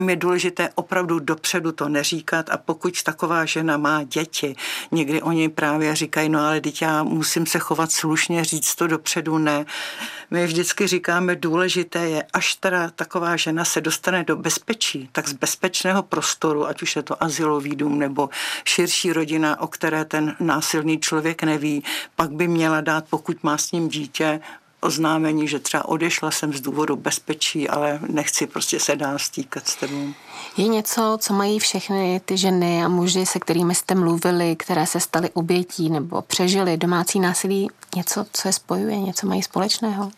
Je důležité opravdu dopředu to neříkat a pokud taková žena má děti, někdy oni právě říkají, no ale teď já musím se chovat slušně, říct to dopředu, ne. My vždycky říkáme, důležité je, až teda taková žena se dostane do bezpečí, tak z bezpečného prostoru, ať už je to azylový dům nebo širší rodina, o které ten násilný člověk neví, pak by měla dát, pokud má s ním dítě, oznámení, že třeba odešla jsem z důvodu bezpečí, ale nechci prostě se dál stýkat s tebou. Je něco, co mají všechny ty ženy a muži, se kterými jste mluvili, které se staly obětí nebo přežili domácí násilí, něco, co je spojuje, něco mají společného?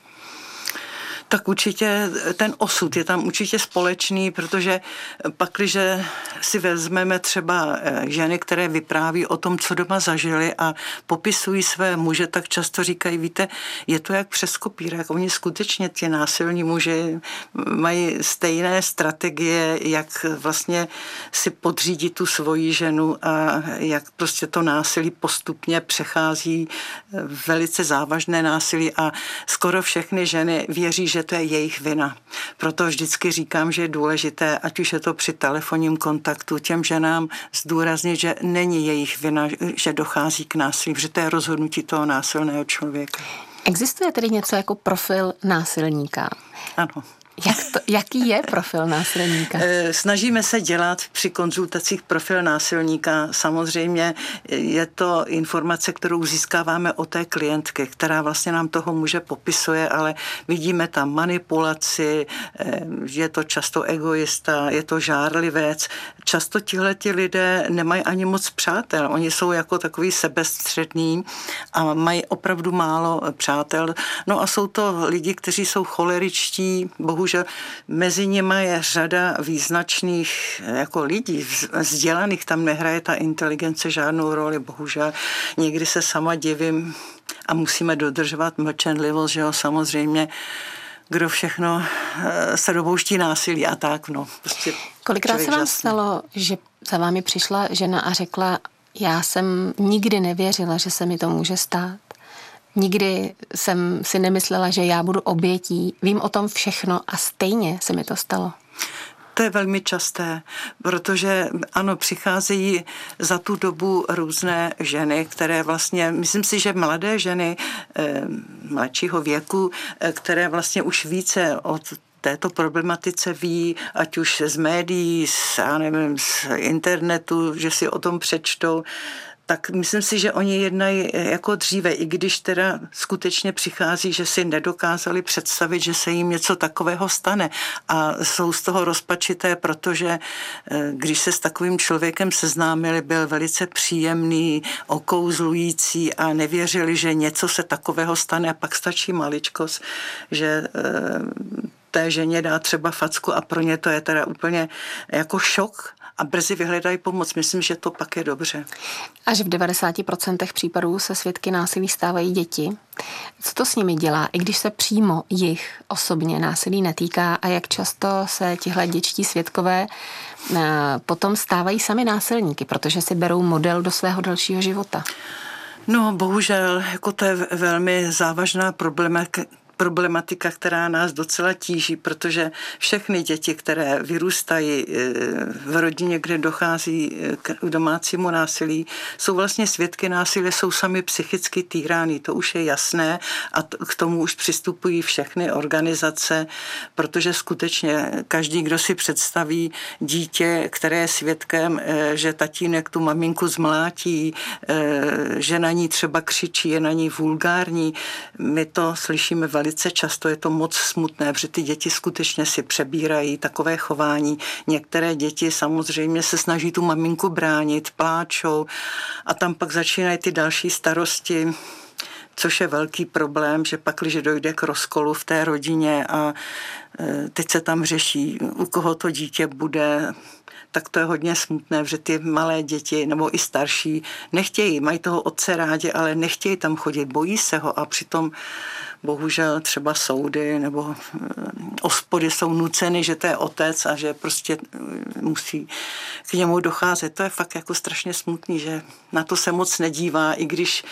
Tak určitě ten osud je tam určitě společný, protože pakliže si vezmeme třeba ženy, které vypráví o tom, co doma zažili a popisují své muže, tak často říkají, víte, je to jak přes kopírák. Oni skutečně ti násilní muži mají stejné strategie, jak vlastně si podřídit tu svoji ženu a jak prostě to násilí postupně přechází velice závažné násilí a skoro všechny ženy věří, že to je jejich vina. Proto vždycky říkám, že je důležité, ať už je to při telefonním kontaktu, těm ženám zdůraznit, že není jejich vina, že dochází k násilí, že to je rozhodnutí toho násilného člověka. Existuje tedy něco jako profil násilníka? Ano. Jaký je profil násilníka? Snažíme se dělat při konzultacích profil násilníka. Samozřejmě je to informace, kterou získáváme od té klientky, která vlastně nám toho muže popisuje, ale vidíme tam manipulaci, je to často egoista, je to žárlivec. Často tihleti lidé nemají ani moc přátel. Oni jsou jako takový sebestřední a mají opravdu málo přátel. No a jsou to lidi, kteří jsou choleričtí, bohužel mezi nimi je řada význačných jako lidí, vzdělaných, tam nehraje ta inteligence žádnou roli, bohužel. Někdy se sama divím a musíme dodržovat mlčenlivost, že jo, samozřejmě, kdo všechno se dopouští násilí a tak, no. Prostě kolikrát se vám stalo, že za vámi přišla žena a řekla, já jsem nikdy nevěřila, že se mi to může stát. Nikdy jsem si nemyslela, že já budu obětí. Vím o tom všechno a stejně se mi to stalo. To je velmi časté, protože ano, přicházejí za tu dobu různé ženy, které vlastně, myslím si, že mladé ženy mladšího věku, které vlastně už více od této problematice ví, ať už z médií, z internetu, že si o tom přečtou, tak myslím si, že oni jednají jako dříve, i když teda skutečně přichází, že si nedokázali představit, že se jim něco takového stane a jsou z toho rozpačité, protože když se s takovým člověkem seznámili, byl velice příjemný, okouzlující a nevěřili, že něco se takového stane a pak stačí maličkost, že té ženě dá třeba facku a pro ně to je teda úplně jako šok a brzy vyhledají pomoc. Myslím, že to pak je dobře. Až v 90% případů se svědky násilí stávají děti. Co to s nimi dělá, i když se přímo jich osobně násilí netýká a jak často se tihle dětští svědkové potom stávají sami násilníky, protože si berou model do svého dalšího života? No, bohužel, jako to je velmi závažná problematika, která nás docela tíží, protože všechny děti, které vyrůstají v rodině, kde dochází k domácímu násilí, jsou vlastně svědky násilí, jsou sami psychicky týrány. To už je jasné a k tomu už přistupují všechny organizace, protože skutečně každý, kdo si představí dítě, které je svědkem, že tatínek tu maminku zmlátí, že na ní třeba křičí, je na ní vulgární, my to slyšíme velice často, je to moc smutné, protože ty děti skutečně si přebírají takové chování. Některé děti samozřejmě se snaží tu maminku bránit, pláčou a tam pak začínají ty další starosti, což je velký problém, že pak, když dojde k rozkolu v té rodině a teď se tam řeší, u koho to dítě bude, tak to je hodně smutné, že ty malé děti nebo i starší nechtějí, mají toho otce rádi, ale nechtějí tam chodit, bojí se ho a přitom bohužel třeba soudy nebo ospody jsou nuceny, že to je otec a že prostě musí k němu docházet. To je fakt jako strašně smutný, že na to se moc nedívá, i když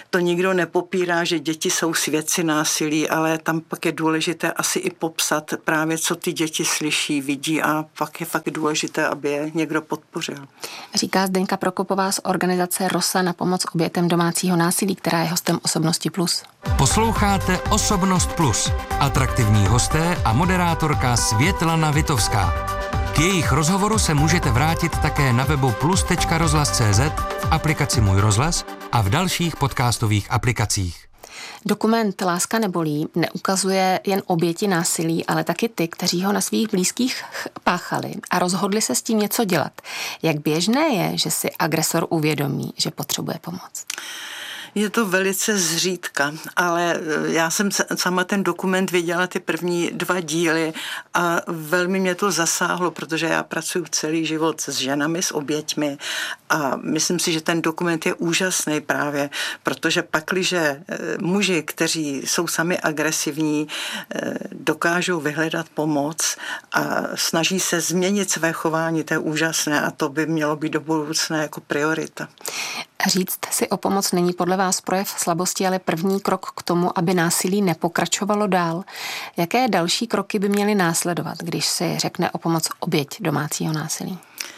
to nikdo nepopírá, že děti jsou svědci násilí, ale tam pak je důležité asi i popsat právě, co ty děti slyší, vidí a pak je fakt důležité, aby je někdo podpořil. Říká Zdeňka Prokopová z organizace Rosa na pomoc obětem domácího násilí, která je hostem Osobnosti Plus. Posloucháte Osobnost Plus. Atraktivní hosté a moderátorka Světlana Vitovská. K jejich rozhovoru se můžete vrátit také na webu plus.rozhlas.cz, v aplikaci Můj rozhlas a v dalších podcastových aplikacích. Dokument Láska nebolí neukazuje jen oběti násilí, ale taky ty, kteří ho na svých blízkých páchali a rozhodli se s tím něco dělat. Jak běžné je, že si agresor uvědomí, že potřebuje pomoc? Je to velice zřídka, ale já jsem sama ten dokument viděla ty první 2 díly a velmi mě to zasáhlo, protože já pracuji celý život s ženami, s oběťmi a myslím si, že ten dokument je úžasný právě, protože pakliže muži, kteří jsou sami agresivní, dokážou vyhledat pomoc a snaží se změnit své chování, to je úžasné a to by mělo být do budoucna jako priorita. Říct si o pomoc není podle vás projev slabosti, ale první krok k tomu, aby násilí nepokračovalo dál. Jaké další kroky by měly následovat, když si řekne o pomoc oběť domácího násilí?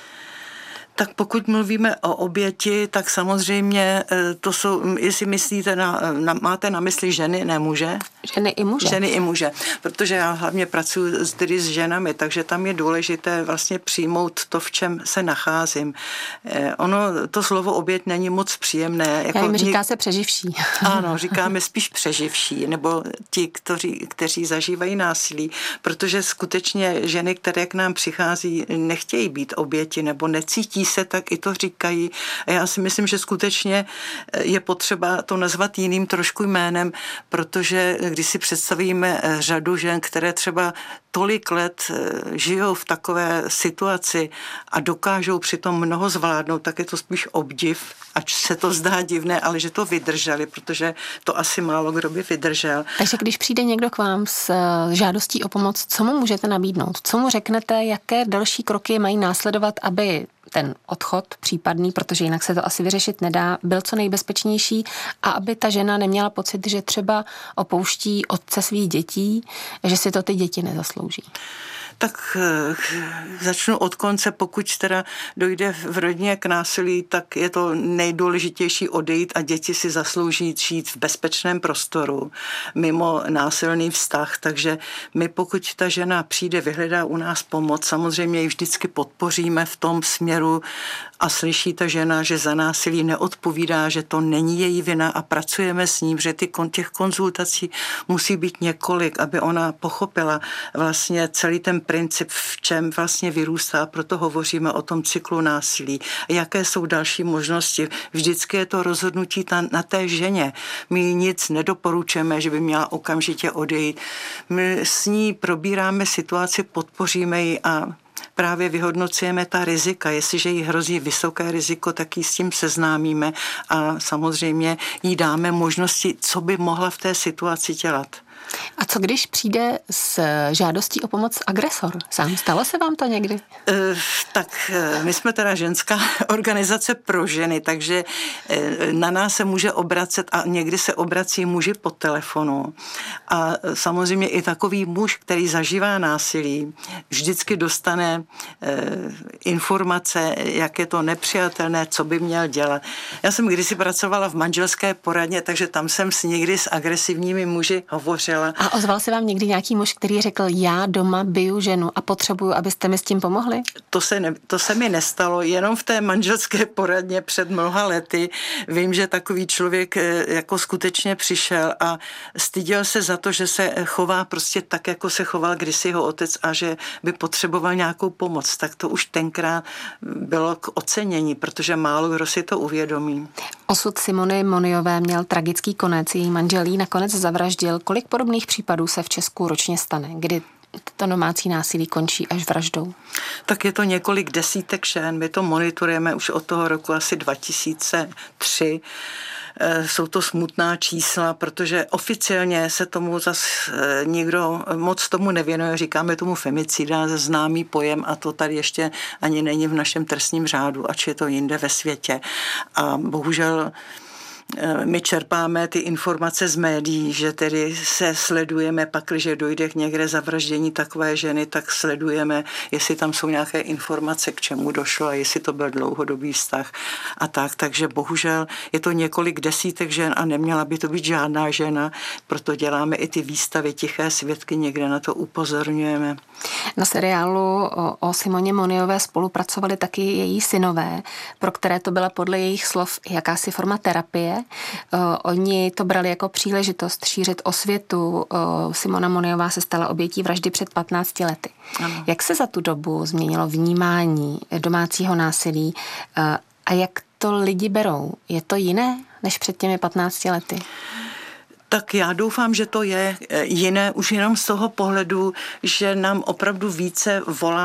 Tak pokud mluvíme o oběti, tak samozřejmě to jsou, jestli myslíte, máte na mysli ženy, ne muže? Ženy i muže. Ženy i muže, protože já hlavně pracuji tedy s ženami, takže tam je důležité vlastně přijmout to, v čem se nacházím. Ono, to slovo oběť není moc příjemné. Já jim říká se přeživší. Ano, říkáme spíš přeživší, nebo ti, kteří zažívají násilí, protože skutečně ženy, které k nám přichází, nechtějí být oběti nebo necítí se, tak i to říkají. A já si myslím, že skutečně je potřeba to nazvat jiným trošku jménem, protože když si představíme řadu žen, které třeba tolik let žijou v takové situaci a dokážou přitom mnoho zvládnout, tak je to spíš obdiv, ač se to zdá divné, ale že to vydrželi, protože to asi málo kdo by vydržel. Takže když přijde někdo k vám s žádostí o pomoc, co mu můžete nabídnout? Co mu řeknete, jaké další kroky mají následovat, aby ten odchod případný, protože jinak se to asi vyřešit nedá, byl co nejbezpečnější a aby ta žena neměla pocit, že třeba opouští otce svých dětí, že si to ty děti nezaslouží? Tak začnu od konce, pokud teda dojde v rodině k násilí, tak je to nejdůležitější odejít a děti si zaslouží žít v bezpečném prostoru, mimo násilný vztah, takže my, pokud ta žena přijde, vyhledá u nás pomoc, samozřejmě ji vždycky podpoříme v tom směru a slyší ta žena, že za násilí neodpovídá, že to není její vina a pracujeme s ním, že těch konzultací musí být několik, aby ona pochopila vlastně celý ten princip, v čem vlastně vyrůstá, proto hovoříme o tom cyklu násilí. Jaké jsou další možnosti? Vždycky je to rozhodnutí na té ženě. My nic nedoporučujeme, že by měla okamžitě odejít. My s ní probíráme situaci, podpoříme ji a právě vyhodnocujeme ta rizika. Jestliže jí hrozí vysoké riziko, tak ji s tím seznámíme a samozřejmě jí dáme možnosti, co by mohla v té situaci dělat. A co když přijde s žádostí o pomoc agresor? Sám stalo se vám to někdy? Tak my jsme teda ženská organizace pro ženy, takže na nás se může obracet a někdy se obrací muži po telefonu. A samozřejmě i takový muž, který zažívá násilí, vždycky dostane informace, jak je to nepřijatelné, co by měl dělat. Já jsem kdysi pracovala v manželské poradně, takže tam jsem někdy s agresivními muži hovořila. A ozval se vám někdy nějaký muž, který řekl, já doma biju ženu a potřebuju, abyste mi s tím pomohli? To se mi nestalo, jenom v té manželské poradně před mnoha lety. Vím, že takový člověk jako skutečně přišel a styděl se za to, že se chová prostě tak, jako se choval kdysi jeho otec a že by potřeboval nějakou pomoc. Tak to už tenkrát bylo k ocenění, protože málo kdo si to uvědomí. Osud Simony Moniové měl tragický konec, její manžel jí nakonec zavraždil. Kolik podobných případů se v Česku ročně stane, kdy to domácí násilí končí až vraždou? Tak je to několik desítek žen. My to monitorujeme už od toho roku asi 2003. Jsou to smutná čísla, protože oficiálně se tomu zas nikdo moc tomu nevěnuje. Říkáme tomu femicida, známý pojem a to tady ještě ani není v našem trestním řádu, ač je to jinde ve světě. A bohužel my čerpáme ty informace z médií, že tedy se sledujeme, pakliže dojde k někde zavraždění takové ženy, tak sledujeme, jestli tam jsou nějaké informace, k čemu došlo a jestli to byl dlouhodobý vztah a tak. Takže bohužel je to několik desítek žen a neměla by to být žádná žena, proto děláme i ty výstavy Tiché svědky, někde na to upozorňujeme. Na seriálu o Simoně Moniové spolupracovali taky její synové, pro které to byla podle jejich slov jakási forma terapie. Oni to brali jako příležitost šířit osvětu. Simona Moniová se stala obětí vraždy před 15 lety. Ano. Jak se za tu dobu změnilo vnímání domácího násilí a jak to lidi berou? Je to jiné než před těmi 15 lety? Tak já doufám, že to je jiné už jenom z toho pohledu, že nám opravdu více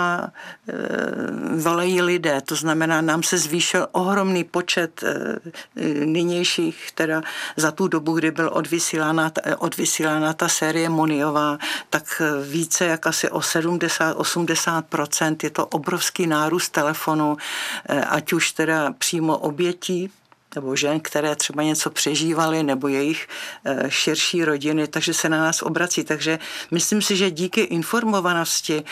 volají lidé. To znamená, nám se zvýšil ohromný počet nynějších, teda za tu dobu, kdy byl odvysílána ta série Moniová, tak více jak asi o 70-80%. Je to obrovský nárůst telefonu, ať už teda přímo obětí, nebo žen, které třeba něco přežívaly, nebo jejich širší rodiny, takže se na nás obrací. Takže myslím si, že díky informovanosti,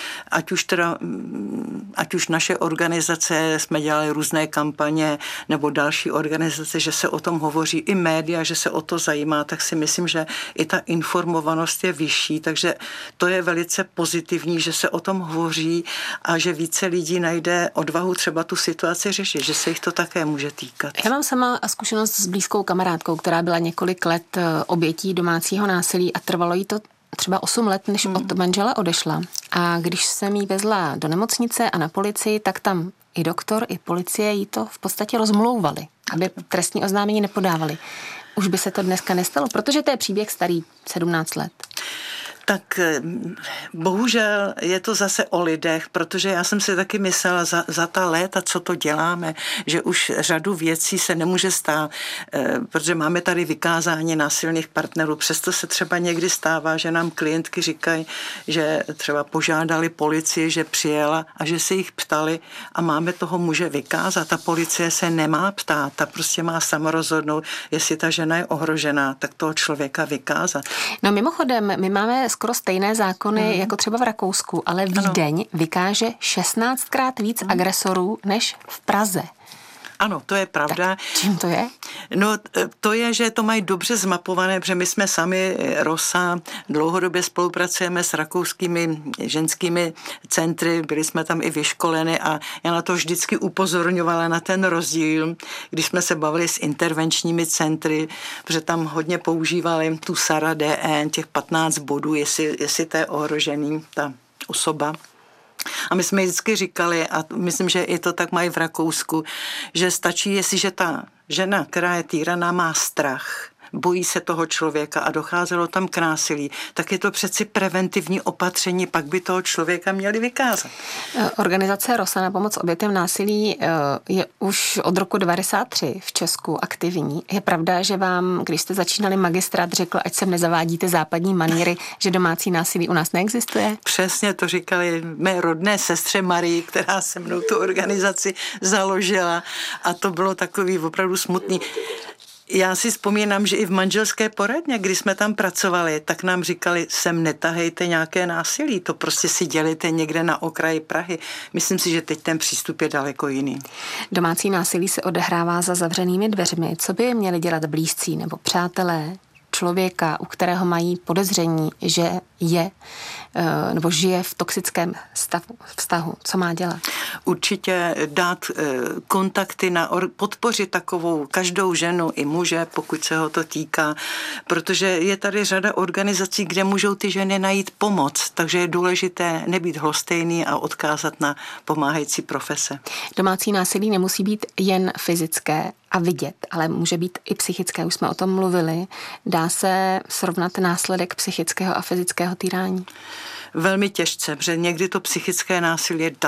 ať už naše organizace, jsme dělali různé kampaně, nebo další organizace, že se o tom hovoří, i média, že se o to zajímá, tak si myslím, že i ta informovanost je vyšší, takže to je velice pozitivní, že se o tom hovoří a že více lidí najde odvahu třeba tu situaci řešit, že se jich to také může týkat. Já mám sama zkušenost s blízkou kamarádkou, která byla několik let obětí domácího násilí a trvalo jí to třeba 8 let, než od manžela odešla. A když jsem jí vezla do nemocnice a na policii, tak tam i doktor, i policie jí to v podstatě rozmlouvali, aby trestní oznámení nepodávali. Už by se to dneska nestalo, protože to je příběh starý 17 let. Tak bohužel je to zase o lidech, protože já jsem si taky myslela za ta léta, co to děláme, že už řadu věcí se nemůže stát, protože máme tady vykázání násilných partnerů. Přesto se třeba někdy stává, že nám klientky říkají, že třeba požádali policii, že přijela a že se jich ptali a máme toho muže vykázat. Ta policie se nemá ptát, ta prostě má sama rozhodnout, jestli ta žena je ohrožená, tak toho člověka vykázat. No mimochodem, my máme skoro stejné zákony jako třeba v Rakousku, ale Vídeň vykáže 16krát víc agresorů než v Praze. Ano, to je pravda. Tak čím to je? No, to je, že to mají dobře zmapované, protože my jsme sami ROSA, dlouhodobě spolupracujeme s rakouskými ženskými centry, byli jsme tam i vyškoleni a já na to vždycky upozorňovala na ten rozdíl, když jsme se bavili s intervenčními centry, protože tam hodně používali tu SARA DN, těch 15 bodů, jestli to je ohrožený ta osoba. A my jsme vždycky říkali, a myslím, že i to tak mají v Rakousku, že stačí, jestliže ta žena, která je týraná, má strach, bojí se toho člověka a docházelo tam k násilí, tak je to přeci preventivní opatření, pak by toho člověka měli vykázat. Organizace ROSA na pomoc obětem násilí je už od roku 1993 v Česku aktivní. Je pravda, že vám, když jste začínali magistrát, řekl, ať sem nezavádíte západní maníry, že domácí násilí u nás neexistuje? Přesně to říkali mé rodné sestře Marii, která se mnou tu organizaci založila a to bylo takový opravdu smutný. Já si vzpomínám, že i v manželské poradně, když jsme tam pracovali, tak nám říkali, sem netahejte nějaké násilí, to prostě si dělejte někde na okraji Prahy. Myslím si, že teď ten přístup je daleko jiný. Domácí násilí se odehrává za zavřenými dveřmi. Co by měli dělat blízcí nebo přátelé člověka, u kterého mají podezření, že je nebo žije v toxickém vztahu? Co má dělat? Určitě dát kontakty, podpořit takovou každou ženu i muže, pokud se ho to týká, protože je tady řada organizací, kde můžou ty ženy najít pomoc, takže je důležité nebýt lhostejný a odkázat na pomáhající profese. Domácí násilí nemusí být jen fyzické a vidět, ale může být i psychické, už jsme o tom mluvili. Dá se srovnat následek psychického a fyzického týrání? Velmi těžce, protože někdy to psychické násilí je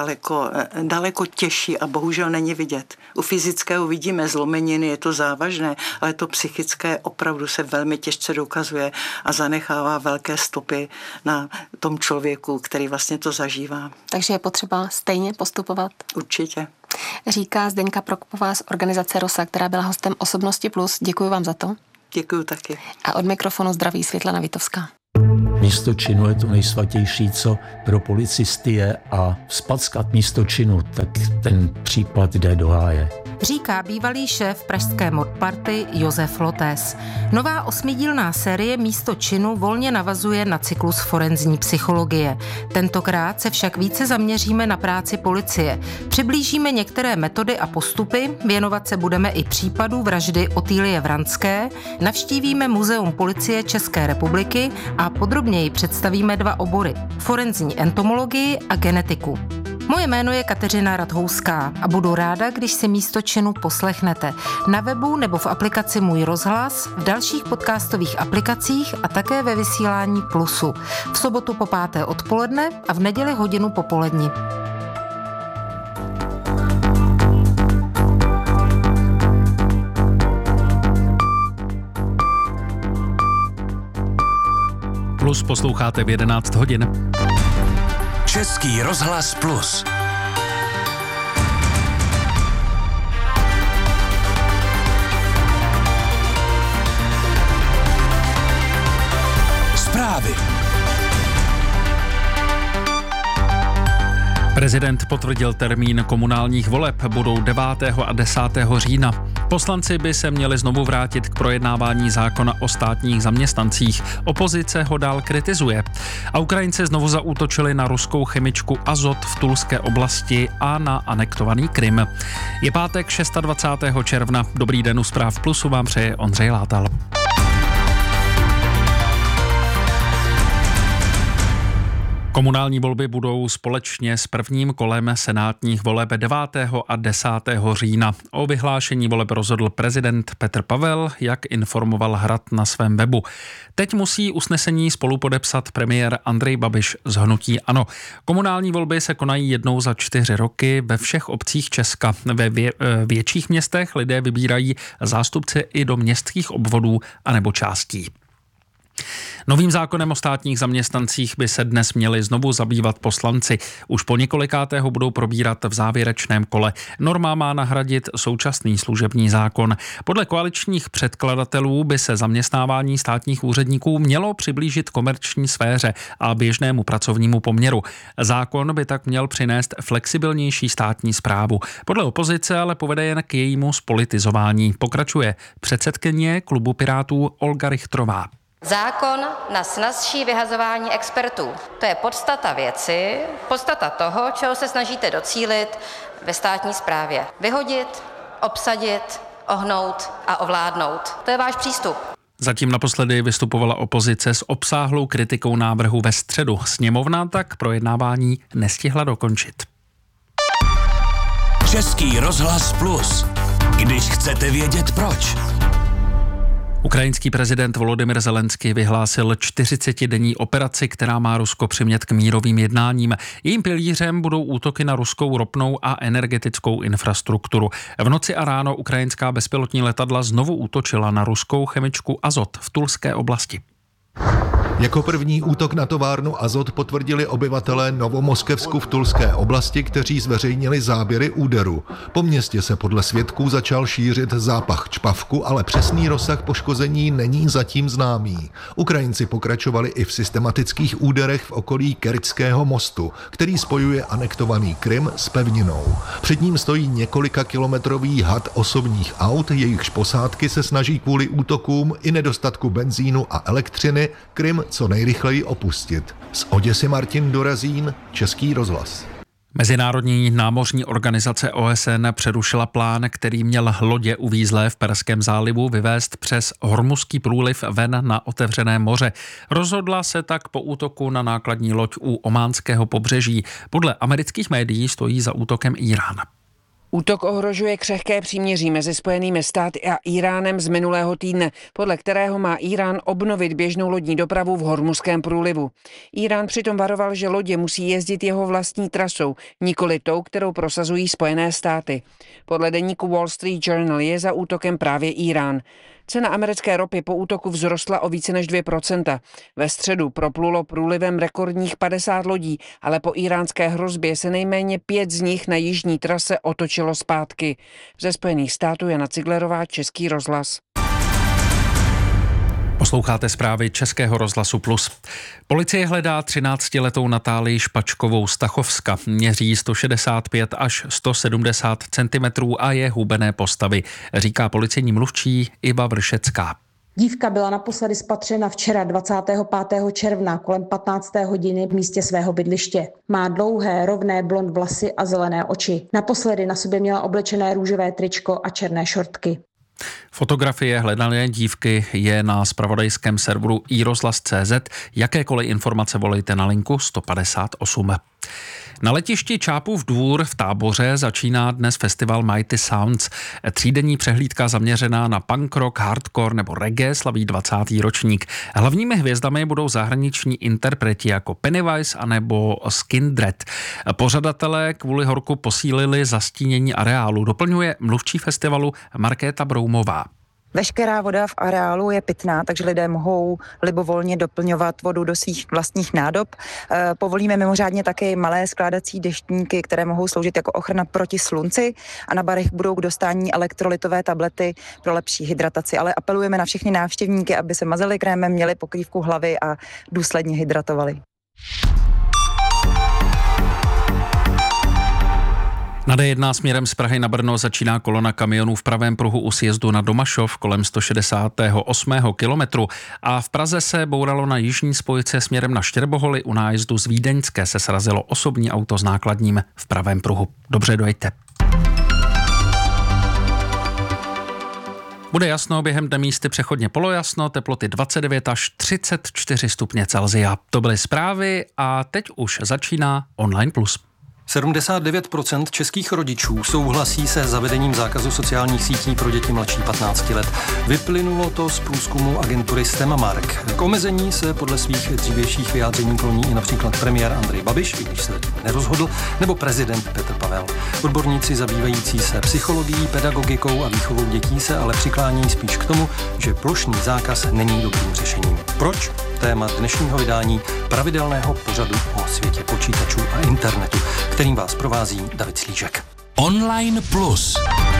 daleko těžší a bohužel není vidět. U fyzického vidíme zlomeniny, je to závažné, ale to psychické opravdu se velmi těžce dokazuje a zanechává velké stopy na tom člověku, který vlastně to zažívá. Takže je potřeba stejně postupovat? Určitě. Říká Zdeňka Prokopová z organizace ROSA, která byla hostem Osobnosti Plus. Děkuji vám za to. Děkuji taky. A od mikrofonu zdraví Světlana Vitovská. Místo činu je to nejsvatější, co pro policisty je, a spackat místo činu, tak ten případ jde do háje. Říká bývalý šéf pražské mordparty Josef Lotés. Nová 8dílná série Místo činu volně navazuje na cyklus forenzní psychologie. Tentokrát se však více zaměříme na práci policie. Přiblížíme některé metody a postupy, věnovat se budeme i případu vraždy Otýlie Vranské, navštívíme Muzeum policie České republiky a podrobněji představíme 2 obory: forenzní entomologii a genetiku. Moje jméno je Kateřina Radhouská a budu ráda, když si Místo činu poslechnete na webu nebo v aplikaci Můj rozhlas, v dalších podcastových aplikacích a také ve vysílání Plusu. V sobotu po 5. odpoledne a v neděli hodinu popolední. Plus posloucháte v 11 hodin. Český rozhlas Plus. Zprávy. Prezident potvrdil termín komunálních voleb, budou 9. a 10. října. Poslanci by se měli znovu vrátit k projednávání zákona o státních zaměstnancích. Opozice ho dál kritizuje. A Ukrajinci znovu zaútočili na ruskou chemičku Azot v Tulské oblasti a na anektovaný Krym. Je pátek 26. června. Dobrý den, u Zpráv Plusu vám přeje Ondřej Látal. Komunální volby budou společně s prvním kolem senátních voleb 9. a 10. října. O vyhlášení voleb rozhodl prezident Petr Pavel, jak informoval Hrad na svém webu. Teď musí usnesení spolupodepsat premiér Andrej Babiš z hnutí ANO. Komunální volby se konají jednou za 4 roky ve všech obcích Česka. Ve větších městech lidé vybírají zástupce i do městských obvodů anebo částí. Novým zákonem o státních zaměstnancích by se dnes měli znovu zabývat poslanci. Už po několikátého budou probírat v závěrečném kole. Norma má nahradit současný služební zákon. Podle koaličních předkladatelů by se zaměstnávání státních úředníků mělo přiblížit komerční sféře a běžnému pracovnímu poměru. Zákon by tak měl přinést flexibilnější státní správu. Podle opozice ale povede jen k jejímu spolitizování. Pokračuje předsedkyně klubu Pirátů Olga Richtrová. Zákon na snazší vyhazování expertů. To je podstata věci, podstata toho, čeho se snažíte docílit ve státní správě. Vyhodit, obsadit, ohnout a ovládnout. To je váš přístup. Zatím naposledy vystupovala opozice s obsáhlou kritikou návrhu ve středu. Sněmovna tak projednávání nestihla dokončit. Český rozhlas Plus. Když chcete vědět proč. Ukrajinský prezident Volodymyr Zelenský vyhlásil 40denní operaci, která má Rusko přimět k mírovým jednáním. Jejím pilířem budou útoky na ruskou ropnou a energetickou infrastrukturu. V noci a ráno ukrajinská bezpilotní letadla znovu útočila na ruskou chemičku Azot v Tulské oblasti. Jako první útok na továrnu Azot potvrdili obyvatelé Novomoskevsku v Tulské oblasti, kteří zveřejnili záběry úderu. Po městě se podle svědků začal šířit zápach čpavku, ale přesný rozsah poškození není zatím známý. Ukrajinci pokračovali i v systematických úderech v okolí Kerčského mostu, který spojuje anektovaný Krym s pevninou. Před ním stojí několika kilometrový had osobních aut, jejichž posádky se snaží kvůli útokům i nedostatku benzínu a elektřiny Krym co nejrychleji opustit. Z Oděsy Martin Dorazín, Český rozhlas. Mezinárodní námořní organizace OSN přerušila plán, který měl lodě uvízlé v Perském zálivu vyvést přes Hormuzský průliv ven na otevřené moře. Rozhodla se tak po útoku na nákladní loď u ománského pobřeží. Podle amerických médií stojí za útokem Írán. Útok ohrožuje křehké příměří mezi Spojenými státy a Íránem z minulého týdne, podle kterého má Írán obnovit běžnou lodní dopravu v Hormuzském průlivu. Írán přitom varoval, že lodě musí jezdit jeho vlastní trasou, nikoli tou, kterou prosazují Spojené státy. Podle deníku Wall Street Journal je za útokem právě Írán. Cena americké ropy po útoku vzrostla o více než 2%. Ve středu proplulo průlivem rekordních 50 lodí, ale po íránské hrozbě se nejméně 5 z nich na jižní trase otočilo otočilo zpátky. Ze Spojených států Jana Ciglerová, Český rozhlas. Posloucháte zprávy Českého rozhlasu Plus. Policie hledá 13letou Natálii Špačkovou z Tachovska. Měří 165 až 170 cm a je hubené postavy, říká policejní mluvčí Iva Vršecká. Dívka byla naposledy spatřena včera 25. června kolem 15. hodiny v místě svého bydliště. Má dlouhé, rovné blond vlasy a zelené oči. Naposledy na sobě měla oblečené růžové tričko a černé šortky. Fotografie hledané dívky je na zpravodajském serveru iRozhlas.cz. Jakékoliv informace volejte na linku 158. Na letišti Čápův Dvůr v Táboře začíná dnes festival Mighty Sounds. Třídenní přehlídka zaměřená na punk rock, hardcore nebo reggae slaví 20. ročník. Hlavními hvězdami budou zahraniční interpreti jako Pennywise anebo Skindred. Pořadatelé kvůli horku posílili zastínění areálu, doplňuje mluvčí festivalu Markéta Broumová. Veškerá voda v areálu je pitná, takže lidé mohou libovolně doplňovat vodu do svých vlastních nádob. Povolíme mimořádně také malé skládací deštníky, které mohou sloužit jako ochrana proti slunci a na barech budou k dostání elektrolytové tablety pro lepší hydrataci. Ale apelujeme na všechny návštěvníky, aby se mazali krémem, měli pokrývku hlavy a důsledně hydratovali. Na D1 směrem z Prahy na Brno začíná kolona kamionů v pravém pruhu u sjezdu na Domašov kolem 168. kilometru a v Praze se bouralo na jižní spojce směrem na Štěrboholy. U nájezdu z Vídeňské se srazilo osobní auto s nákladním v pravém pruhu. Dobře dojďte. Bude jasno, během dne místy přechodně polojasno, teploty 29 až 34 stupně Celsia. To byly zprávy a teď už začíná Online Plus. 79% českých rodičů souhlasí se zavedením zákazu sociálních sítí pro děti mladší 15 let. Vyplynulo to z průzkumu agentury Stemamark. K omezení se podle svých dřívějších vyjádření kloní i například premiér Andrej Babiš, i když se nerozhodl, nebo prezident Petr Pavel. Odborníci zabývající se psychologií, pedagogikou a výchovou dětí se ale přiklání spíš k tomu, že plošný zákaz není dobrým řešením. Proč? Téma dnešního vydání pravidelného pořadu o světě počítačů a internetu, kterým vás provází David Slížek. Online Plus.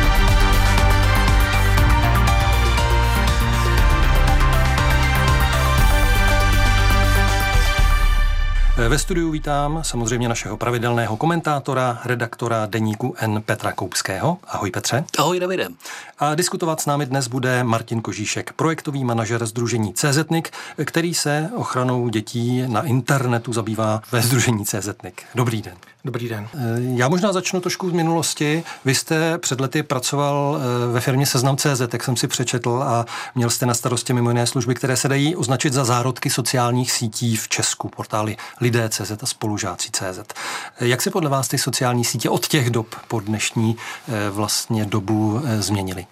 Ve studiu vítám samozřejmě našeho pravidelného komentátora, redaktora deníku N Petra Koupského. Ahoj Petře. Ahoj Davide. A diskutovat s námi dnes bude Martin Kožíšek, projektový manažer sdružení CZNIC, který se ochranou dětí na internetu zabývá ve sdružení CZNIC. Dobrý den. Dobrý den. Já možná začnu trošku z minulosti. Vy jste před lety pracoval ve firmě Seznam.cz, jak jsem si přečetl, a měl jste na starosti mimo jiné služby, které se dají označit za zárodky sociálních sítí v Česku, portály Lidé.cz a Spolužáci.cz. Jak se podle vás ty sociální sítě od těch dob po dnešní vlastně dobu změnily?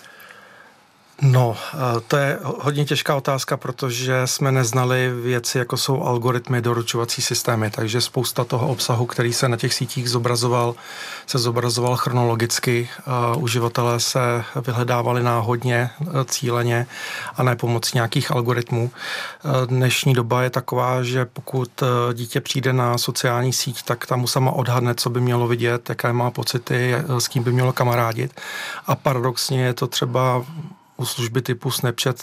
No, to je hodně těžká otázka, protože jsme neznali věci, jako jsou algoritmy, doručovací systémy, takže spousta toho obsahu, který se na těch sítích zobrazoval, se zobrazoval chronologicky. Uživatelé se vyhledávali náhodně, cíleně a ne pomocí nějakých algoritmů. Dnešní doba je taková, že pokud dítě přijde na sociální síť, tak tam mu sama odhadne, co by mělo vidět, jaké má pocity, s kým by mělo kamarádit. A paradoxně je to třeba u služby typu Snapchat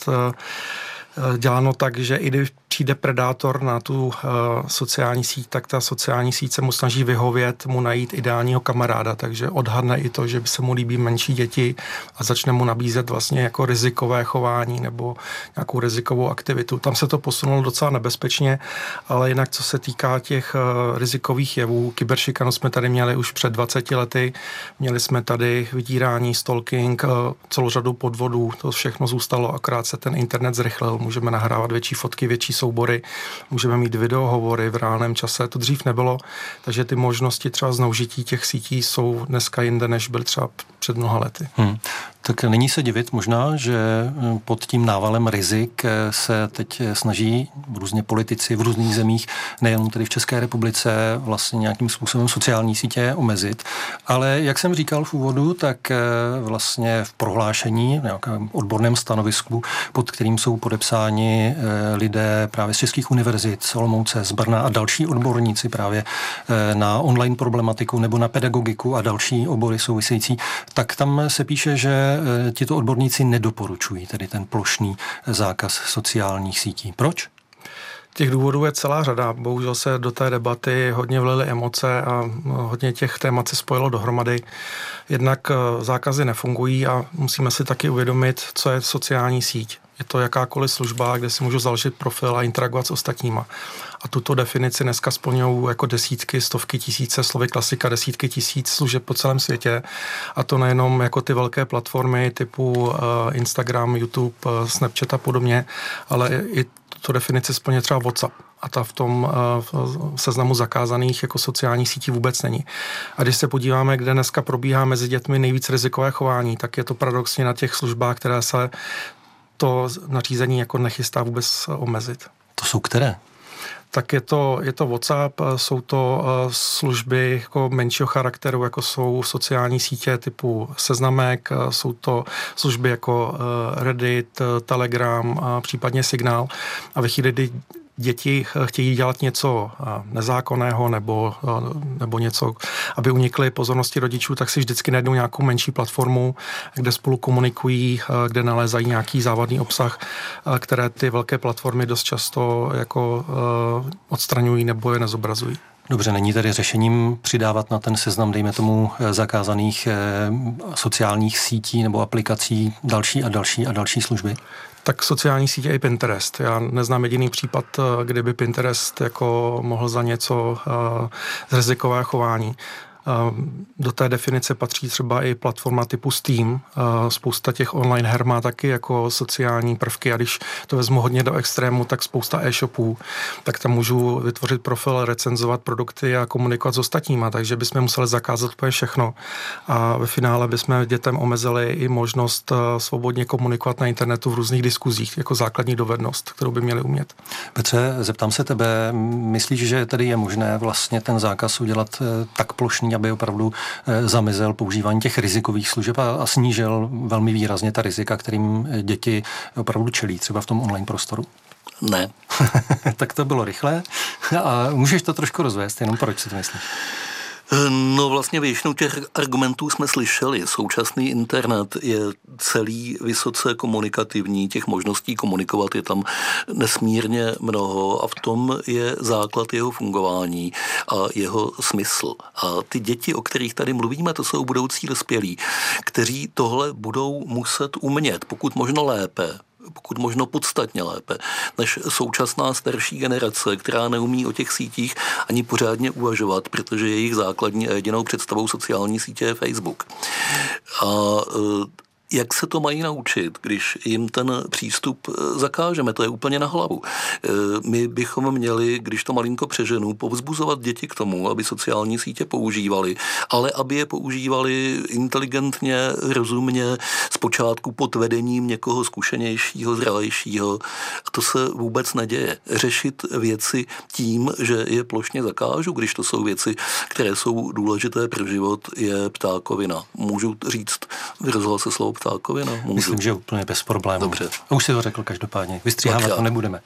děláno tak, že i když přijde predátor na tu sociální síť, tak ta sociální síť se mu snaží vyhovět, mu najít ideálního kamaráda, takže odhadne i to, že by se mu líbí menší děti a začne mu nabízet vlastně jako rizikové chování nebo nějakou rizikovou aktivitu. Tam se to posunulo docela nebezpečně, ale jinak co se týká těch rizikových jevů, kyberšikanu jsme tady měli už před 20 lety, měli jsme tady vydírání, stalking, celou řadu podvodů, to všechno zůstalo, akorát se ten internet zrychlil, můžeme nahrávat větší fotky, větší soubory, můžeme mít videohovory v reálném čase, to dřív nebylo, takže ty možnosti třeba zneužití těch sítí jsou dneska jinde, než byly třeba před mnoha lety. Tak není se divit možná, že pod tím návalem rizik se teď snaží různě politici v různých zemích, nejenom tedy v České republice, vlastně nějakým způsobem sociální sítě omezit. Ale jak jsem říkal v úvodu, tak vlastně v prohlášení, nějakém odborném stanovisku, pod kterým jsou podepsáni lidé právě z českých univerzit, z Olomouce, z Brna a další odborníci právě na online problematiku nebo na pedagogiku a další obory související, tak tam se píše, že tito odborníci nedoporučují tedy ten plošný zákaz sociálních sítí. Proč? Těch důvodů je celá řada. Bohužel se do té debaty hodně vlily emoce a hodně těch témat se spojilo dohromady. Jednak zákazy nefungují a musíme si taky uvědomit, co je sociální síť. Je to jakákoliv služba, kde si můžu založit profil a interagovat s ostatníma. A tuto definici dneska splňují jako desítky, stovky tisíce, slovy klasika, desítky tisíc služeb po celém světě. A to nejenom jako ty velké platformy typu Instagram, YouTube, Snapchat a podobně, ale i tuto definici splně třeba WhatsApp. A ta v tom seznamu zakázaných jako sociálních sítí vůbec není. A když se podíváme, kde dneska probíhá mezi dětmi nejvíc rizikové chování, tak je to paradoxně na těch službách, které se to nařízení jako nechystá vůbec omezit. To jsou které? Tak je to WhatsApp, jsou to služby jako menšího charakteru, jako jsou sociální sítě typu Seznamek, jsou to služby jako Reddit, Telegram, případně Signál. A ve chvíli, kdy děti chtějí dělat něco nezákonného nebo něco, aby unikly pozornosti rodičů, tak si vždycky najdou nějakou menší platformu, kde spolu komunikují, kde nalézají nějaký závadný obsah, které ty velké platformy dost často jako odstraňují nebo je nezobrazují. Dobře, není tedy řešením přidávat na ten seznam, dejme tomu, zakázaných sociálních sítí nebo aplikací další a další a další služby? Tak sociální sítě je i Pinterest. Já neznám jediný případ, kdyby Pinterest jako mohl za něco z rizikového chování. Do té definice patří třeba i platforma typu Steam. Spousta těch online her má taky jako sociální prvky a když to vezmu hodně do extrému, tak spousta e-shopů, tak tam můžu vytvořit profil, recenzovat produkty a komunikovat s ostatníma, takže bychom museli zakázat úplně všechno. A ve finále bychom dětem omezili i možnost svobodně komunikovat na internetu v různých diskuzích, jako základní dovednost, kterou by měli umět. Petře, zeptám se tebe, myslíš, že tedy je možné vlastně ten zákaz udělat tak plošný, aby opravdu zamezil používání těch rizikových služeb a snížil velmi výrazně ta rizika, kterým děti opravdu čelí, třeba v tom online prostoru? Ne. Tak to bylo rychlé. A můžeš to trošku rozvést, jenom proč si to myslíš? No vlastně většinou těch argumentů jsme slyšeli. Současný internet je celý vysoce komunikativní, těch možností komunikovat je tam nesmírně mnoho a v tom je základ jeho fungování a jeho smysl. A ty děti, o kterých tady mluvíme, to jsou budoucí dospělí, kteří tohle budou muset umět, pokud možno lépe, pokud možno podstatně lépe, než současná starší generace, která neumí o těch sítích ani pořádně uvažovat, protože jejich základní a jedinou představou sociální sítě je Facebook. A jak se to mají naučit, když jim ten přístup zakážeme? To je úplně na hlavu. My bychom měli, když to malinko přeženu, povzbuzovat děti k tomu, aby sociální sítě používali, ale aby je používali inteligentně, rozumně, zpočátku pod vedením někoho zkušenějšího, zralejšího. A to se vůbec neděje. Řešit věci tím, že je plošně zakážu, když to jsou věci, které jsou důležité pro život, je ptákovina. Můžu říct v rozhlase slovo ptákovina? Můžu. Myslím, že úplně bez problémů. Dobře. Už si to řekl každopádně. Vystříhávat to nebudeme.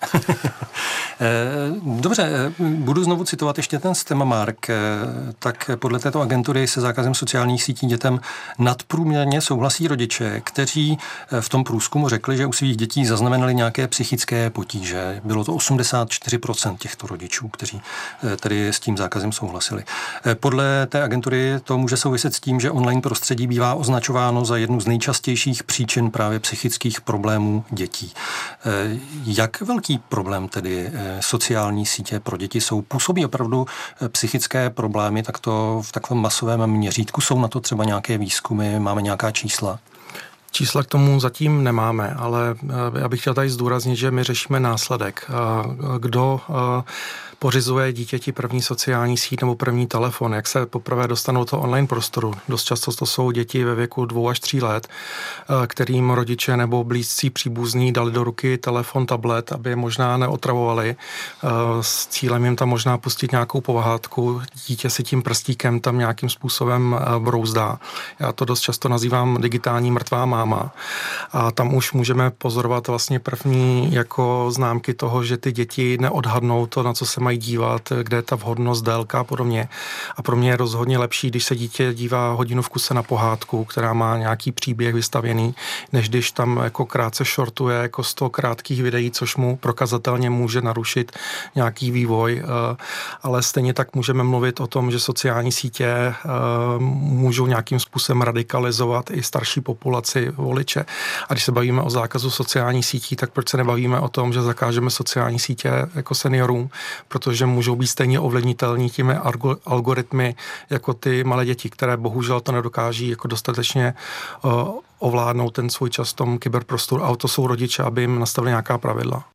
Dobře, budu znovu citovat ještě ten Stemamark. Tak podle této agentury se zákazem sociálních sítí dětem nadprůměrně souhlasí rodiče, kteří v tom průzkumu řekli, že u svých dětí zaznamenali nějaké psychické potíže. Bylo to 84% těchto rodičů, kteří tedy s tím zákazem souhlasili. Podle té agentury to může souviset s tím, že online prostředí bývá označováno za jednu z nejčastějších příčin právě psychických problémů dětí. Jak velký problém tedy sociální sítě pro děti jsou? Působí opravdu psychické problémy takto v takovém masovém měřítku? Jsou na to třeba nějaké výzkumy? Máme nějaká čísla? Čísla k tomu zatím nemáme, ale já bych chtěl tady zdůraznit, že my řešíme následek. Kdo pořizuje dítěti první sociální síť nebo první telefon, jak se poprvé dostanou do toho online prostoru. Dost často to jsou děti ve věku 2 až 3 let, kterým rodiče nebo blízcí příbuzní dali do ruky telefon, tablet, aby je možná neotravovali. S cílem jim tam možná pustit nějakou pohádku. Dítě si tím prstíkem tam nějakým způsobem brouzdá. Já to dost často nazývám digitální mrtvá máma. A tam už můžeme pozorovat vlastně první jako známky toho, že ty děti neodhadnou to, na co se mají dívat, kde je ta vhodnost, délka a podobně. A pro mě je rozhodně lepší, když se dítě dívá hodinu v kuse na pohádku, která má nějaký příběh vystavěný, než když tam jako krátce shortuje jako 100 krátkých videí, což mu prokazatelně může narušit nějaký vývoj. Ale stejně tak můžeme mluvit o tom, že sociální sítě můžou nějakým způsobem radikalizovat i starší populaci voliče. A když se bavíme o zákazu sociálních sítí, tak proč se nebavíme o tom, že zakážeme sociální sítě jako seniorům, protože můžou být stejně ovlivnitelní těmi algoritmy jako ty malé děti, které bohužel to nedokáží jako dostatečně ovládnout ten svůj čas v tom kyberprostoru. A to jsou rodiče, aby jim nastavili nějaká pravidla.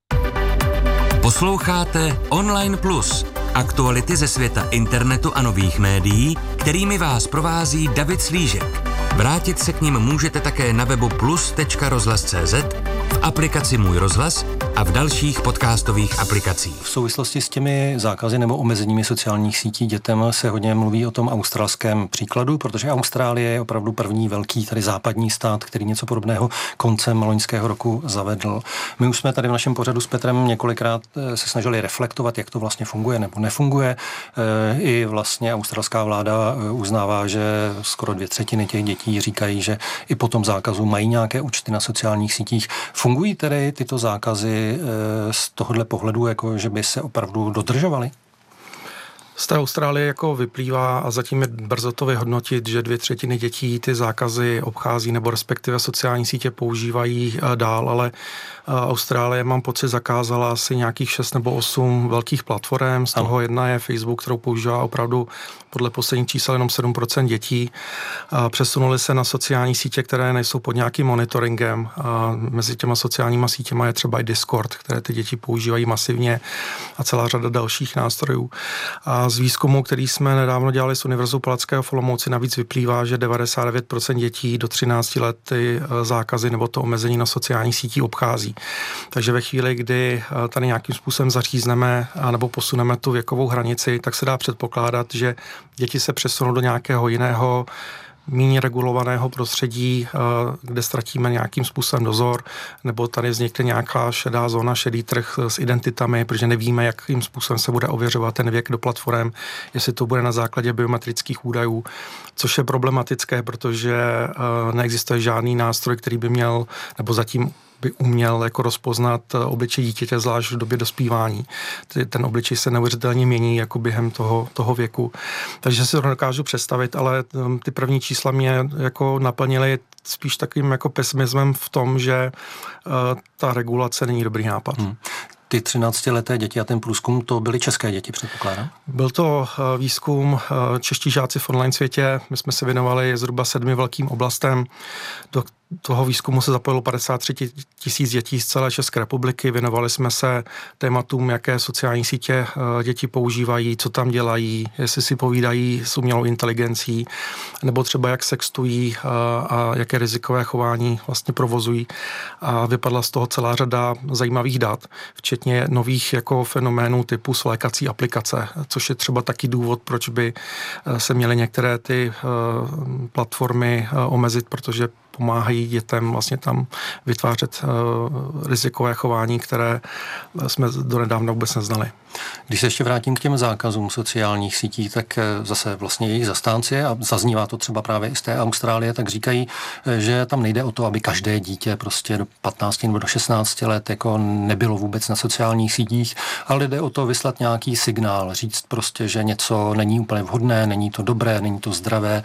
Posloucháte Online Plus. Aktuality ze světa internetu a nových médií, kterými vás provází David Slížek. Vrátit se k nim můžete také na webu plus.rozhlas.cz, v aplikaci Můj rozhlas a v dalších podcastových aplikacích. V souvislosti s těmi zákazy nebo omezeními sociálních sítí dětem se hodně mluví o tom australském příkladu, protože Austrálie je opravdu první velký tady západní stát, který něco podobného koncem loňského roku zavedl. My už jsme tady v našem pořadu s Petrem několikrát se snažili reflektovat, jak to vlastně funguje nebo nefunguje. I vlastně australská vláda uznává, že skoro 2/3 těch dětí říkají, že i po tom zákazu mají nějaké účty na sociálních sítích. Fungují tedy tyto zákazy z tohohle pohledu, jako že by se opravdu dodržovaly? Z té Austrálie jako vyplývá, a zatím je brzo to vyhodnotit, že 2/3 dětí ty zákazy obchází nebo respektive sociální sítě používají dál, ale Austrálie, mám pocit, zakázala asi nějakých 6 nebo 8 velkých platform, z toho jedna je Facebook, kterou používá opravdu podle posledních čísel jenom 7% dětí. Přesunuli se na sociální sítě, které nejsou pod nějakým monitoringem. Mezi těma sociálníma sítěma je třeba i Discord, které ty děti používají masivně a celá řada dalších nástrojů. A z výzkumu, který jsme nedávno dělali s Univerzitou Palackého v Olomouci, navíc vyplývá, že 99% dětí do 13 let ty zákazy nebo to omezení na sociální sítí obchází. Takže ve chvíli, kdy tady nějakým způsobem zařízneme nebo posuneme tu věkovou hranici, tak se dá předpokládat, že děti se přesunou do nějakého jiného méně regulovaného prostředí, kde ztratíme nějakým způsobem dozor, nebo tady vznikne nějaká šedá zóna, šedý trh s identitami, protože nevíme, jakým způsobem se bude ověřovat ten věk do platform, jestli to bude na základě biometrických údajů, což je problematické, protože neexistuje žádný nástroj, který by měl, nebo zatím by uměl jako rozpoznat obličej dítěte, zvlášť v době dospívání. Ten obličej se neuvěřitelně mění jako během toho věku. Takže si to dokážu představit, ale ty první čísla mě jako naplnily spíš takovým jako pesimismem v tom, že ta regulace není dobrý nápad. Ty 13leté děti a ten průzkum, to byly české děti, předpokládám? Byl to výzkum čeští žáci v online světě. My jsme se věnovali zhruba 7 velkým oblastem. Do toho výzkumu se zapojilo 53 000 dětí z celé České republiky. Věnovali jsme se tématům, jaké sociální sítě děti používají, co tam dělají, jestli si povídají s umělou inteligencí, nebo třeba jak sextují a jaké rizikové chování vlastně provozují. A vypadla z toho celá řada zajímavých dat, včetně nových jako fenoménů typu svlékací aplikace, což je třeba taky důvod, proč by se měly některé ty platformy omezit, protože pomáhají dětem vlastně tam vytvářet rizikové chování, které jsme donedávna vůbec neznali. Když se ještě vrátím k těm zákazům sociálních sítí, tak zase vlastně jejich zastánci, a zaznívá to třeba právě i z té Austrálie, tak říkají, že tam nejde o to, aby každé dítě prostě do 15 nebo do 16 let jako nebylo vůbec na sociálních sítích, ale jde o to vyslat nějaký signál, říct prostě, že něco není úplně vhodné, není to dobré, není to zdravé,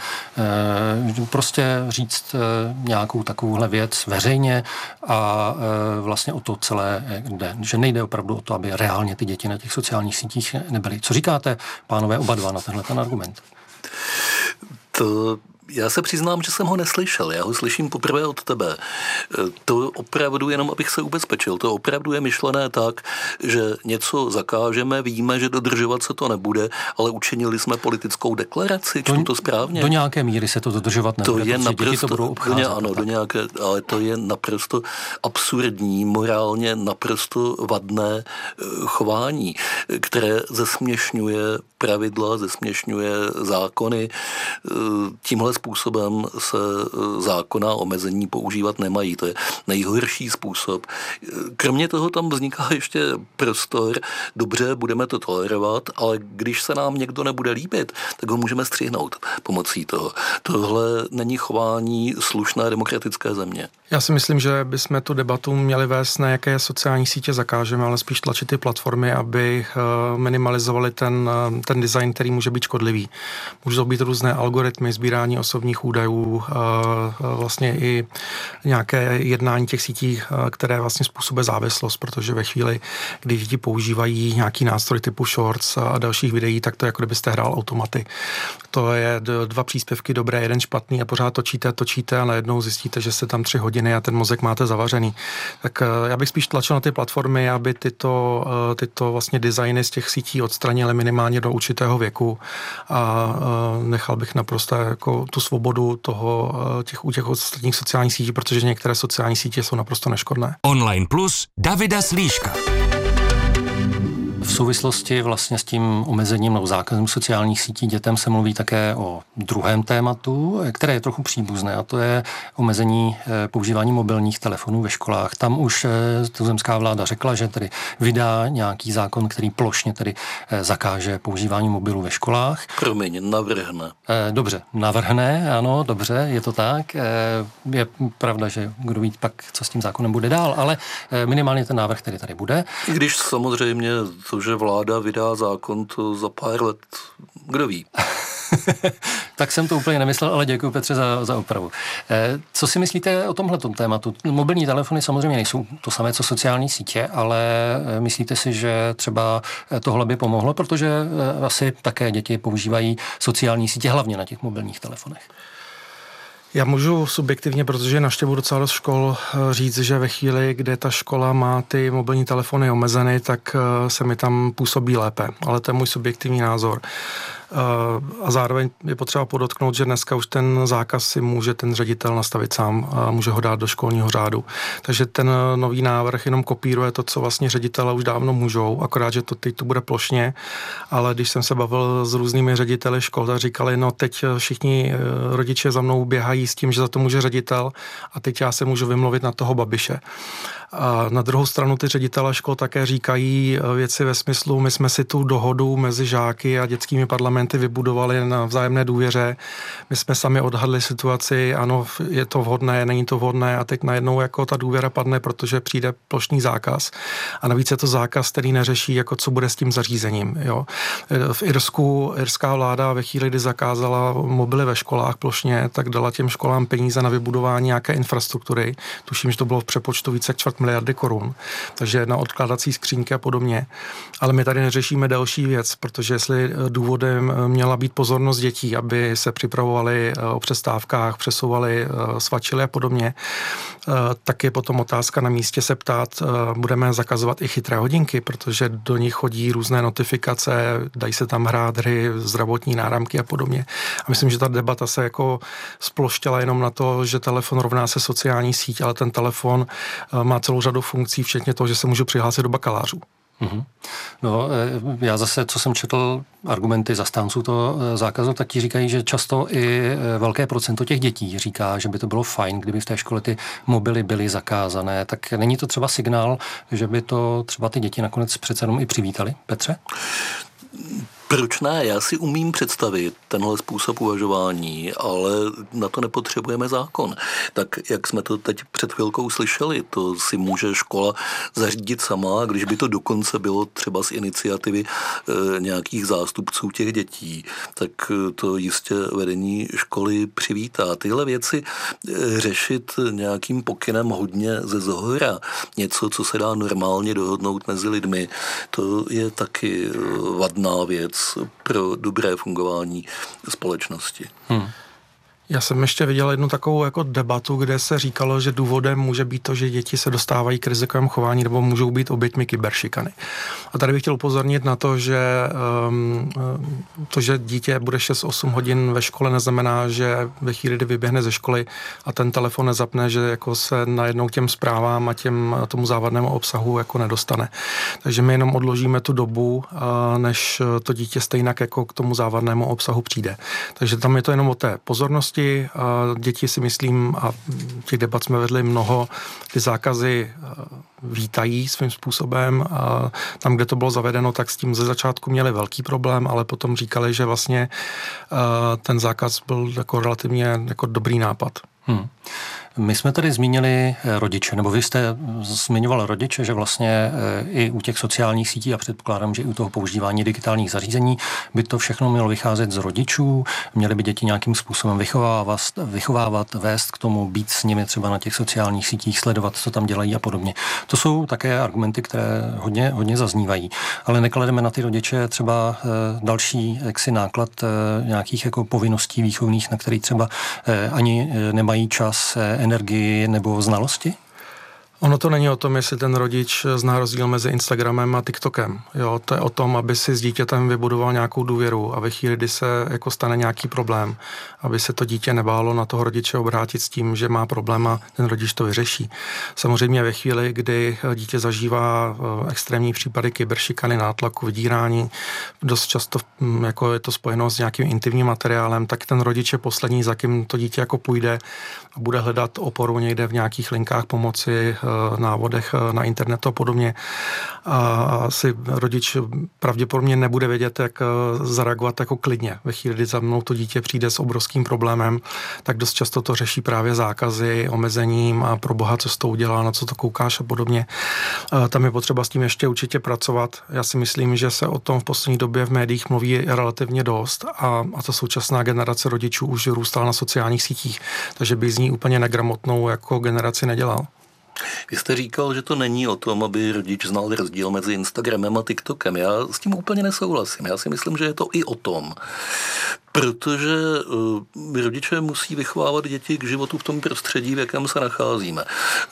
prostě říct nějakou takovouhle věc veřejně a vlastně o to celé jde, že nejde opravdu o to, aby reálně ty děti na těch sociálních sítích nebyly. Co říkáte, pánové, oba dva na tenhle ten argument? To Já se přiznám, že jsem ho neslyšel. Já ho slyším poprvé od tebe. To opravdu, jenom abych se ubezpečil, to opravdu je myšlené tak, že něco zakážeme, víme, že dodržovat se to nebude, ale učinili jsme politickou deklaraci, čtu to správně? Do nějaké míry se to dodržovat nebude, to je naprosto, děti to budou obcházet. Ale to je naprosto absurdní, morálně naprosto vadné chování, které zesměšňuje pravidla, zesměšňuje zákony. Tímhle způsobem se zákona omezení používat nemají. To je nejhorší způsob. Kromě toho tam vzniká ještě prostor, dobře, budeme to tolerovat, ale když se nám někdo nebude líbit, tak ho můžeme střihnout pomocí toho. Tohle není chování slušné demokratické země. Já si myslím, že bychom tu debatu měli vést, na jaké sociální sítě zakážeme, ale spíš tlačit ty platformy, aby minimalizovali ten design, který může být škodlivý. Můžou být různé algoritmy, sbírání osobních údajů, vlastně i nějaké jednání těch sítí, které vlastně způsobuje závislost, protože ve chvíli, když děti používají nějaký nástroj typu shorts a dalších videí, tak to je, jako kdybyste hrál automaty. To je 2 příspěvky dobré, 1 špatný a pořád točíte a najednou zjistíte, že jste tam 3 hodiny a ten mozek máte zavařený. Tak já bych spíš tlačil na ty platformy, aby tyto vlastně designy z těch sítí odstranily minimálně do určitého věku a nechal bych naprosto jako tu svobodu u těch ostatních sociálních sítí, protože některé sociální sítě jsou naprosto neškodné. Online Plus Davida Slíška. V souvislosti vlastně s tím omezením nebo zákazem sociálních sítí dětem se mluví také o druhém tématu, které je trochu příbuzné, a to je omezení používání mobilních telefonů ve školách. Tam už tuzemská vláda řekla, že tedy vydá nějaký zákon, který plošně tedy zakáže používání mobilů ve školách. Navrhne. Dobře, navrhne, ano, dobře, je to tak. Je pravda, že kdo ví pak, co s tím zákonem bude dál, ale minimálně ten návrh tedy tady bude. I když samozřejmě to, že vláda vydá zákon, to za pár let, kdo ví. Tak jsem to úplně nemyslel, ale děkuji, Petře, za opravu. Co si myslíte o tomhletom tématu? Mobilní telefony samozřejmě nejsou to samé, co sociální sítě, ale myslíte si, že třeba tohle by pomohlo, protože asi také děti používají sociální sítě hlavně na těch mobilních telefonech? Já můžu subjektivně, protože navštěvuji docela dost škol, říct, že ve chvíli, kdy ta škola má ty mobilní telefony omezeny, tak se mi tam působí lépe. Ale to je můj subjektivní názor. A zároveň je potřeba podotknout, že dneska už ten zákaz si může ten ředitel nastavit sám a může ho dát do školního řádu. Takže ten nový návrh jenom kopíruje to, co vlastně ředitele už dávno můžou, akorát, že to teď to bude plošně, ale když jsem se bavil s různými řediteli škol, tak říkali, no teď všichni rodiče za mnou běhají s tím, že za to může ředitel a teď já se můžu vymluvit na toho Babiše. A na druhou stranu ty ředitelé škol také říkají věci ve smyslu, my jsme si tu dohodu mezi žáky a dětskými parlamenty vybudovali na vzájemné důvěře. My jsme sami odhadli situaci, ano, je to vhodné, není to vhodné a teď najednou jako ta důvěra padne, protože přijde plošný zákaz. A navíc je to zákaz, který neřeší, jako co bude s tím zařízením. Jo. V Irsku irská vláda ve chvíli, kdy zakázala mobily ve školách plošně, tak dala těm školám peníze na vybudování nějaké infrastruktury. Tuším, že to bylo v přepočtu více jak 250 miliardy korun, takže na odkládací skřínky a podobně. Ale my tady neřešíme další věc, protože jestli důvodem měla být pozornost dětí, aby se připravovali o přestávkách, přesouvali, svačili a podobně, tak je potom otázka na místě se ptát, budeme zakazovat i chytré hodinky, protože do nich chodí různé notifikace, dají se tam hrát hry, zdravotní náramky a podobně. A myslím, že ta debata se jako sploštěla jenom na to, že telefon rovná se sociální síť, ale ten telefon má celou řadu funkcí, včetně toho, že se můžu přihlásit do bakalářů. Mm-hmm. No, já zase, co jsem četl argumenty zastánců toho zákazu, tak ti říkají, že často i velké procento těch dětí říká, že by to bylo fajn, kdyby v té škole ty mobily byly zakázané. Tak není to třeba signál, že by to třeba ty děti nakonec přece jenom i přivítali? Petře? Proč ne? Já si umím představit tenhle způsob uvažování, ale na to nepotřebujeme zákon. Tak jak jsme to teď před chvilkou slyšeli, to si může škola zařídit sama, když by to dokonce bylo třeba z iniciativy nějakých zástupců těch dětí, tak to jistě vedení školy přivítá. Tyhle věci řešit nějakým pokynem hodně ze zhora, něco, co se dá normálně dohodnout mezi lidmi, to je taky vadná věc pro dobré fungování společnosti. Já jsem ještě viděl jednu takovou jako debatu, kde se říkalo, že důvodem může být to, že děti se dostávají k rizikovému chování nebo můžou být oběťmi kyberšikany. A tady bych chtěl upozornit na to, že že dítě bude 6-8 hodin ve škole, neznamená, že ve chvíli, kdy vyběhne ze školy a ten telefon nezapne, že jako se najednou těm zprávám a tomu závadnému obsahu jako nedostane. Takže my jenom odložíme tu dobu, než to dítě stejnak jako k tomu závadnému obsahu přijde. Takže tam je to jenom o té pozornosti. Děti si myslím, a těch debat jsme vedli mnoho, ty zákazy vítají svým způsobem. Tam, kde to bylo zavedeno, tak s tím ze začátku měli velký problém, ale potom říkali, že vlastně ten zákaz byl jako relativně jako dobrý nápad. My jsme tady zmínili rodiče, nebo vy jste zmiňoval rodiče, že vlastně i u těch sociálních sítí a předpokládám, že i u toho používání digitálních zařízení by to všechno mělo vycházet z rodičů, měly by děti nějakým způsobem vychovávat, vést k tomu, být s nimi třeba na těch sociálních sítích, sledovat, co tam dělají a podobně. To jsou také argumenty, které hodně zaznívají, ale neklademe na ty rodiče třeba další jaksi náklad nějakých jako povinností výchovných, na který třeba ani nemají čas, energii nebo znalosti? Ono to není o tom, jestli ten rodič zná rozdíl mezi Instagramem a TikTokem. Jo, to je o tom, aby si s dítětem vybudoval nějakou důvěru a ve chvíli, kdy se jako stane nějaký problém, aby se to dítě nebálo na toho rodiče obrátit s tím, že má problém a ten rodič to vyřeší. Samozřejmě ve chvíli, kdy dítě zažívá extrémní případy kyberšikany, nátlaku, vydírání, dost často jako je to spojeno s nějakým intimním materiálem, tak ten rodič je poslední, za kým to dítě jako půjde a bude hledat oporu někde v nějakých linkách pomoci, návodech na internetu a podobně. A si rodič pravděpodobně nebude vědět, jak zareagovat jako klidně. Ve chvíli, kdy za mnou to dítě přijde s obrovským problémem, tak dost často to řeší právě zákazy, omezením a pro boha, co s to udělá, na co to koukáš a podobně. Tam je potřeba s tím ještě určitě pracovat. Já si myslím, že se o tom v poslední době v médiích mluví relativně dost a ta současná generace rodičů už růstala na sociálních sítích, takže by z ní úplně negramotnou jako generaci nedělal. Vy jste říkal, že to není o tom, aby rodič znal rozdíl mezi Instagramem a TikTokem. Já s tím úplně nesouhlasím. Já si myslím, že je to i o tom. Protože rodiče musí vychovávat děti k životu v tom prostředí, v jakém se nacházíme.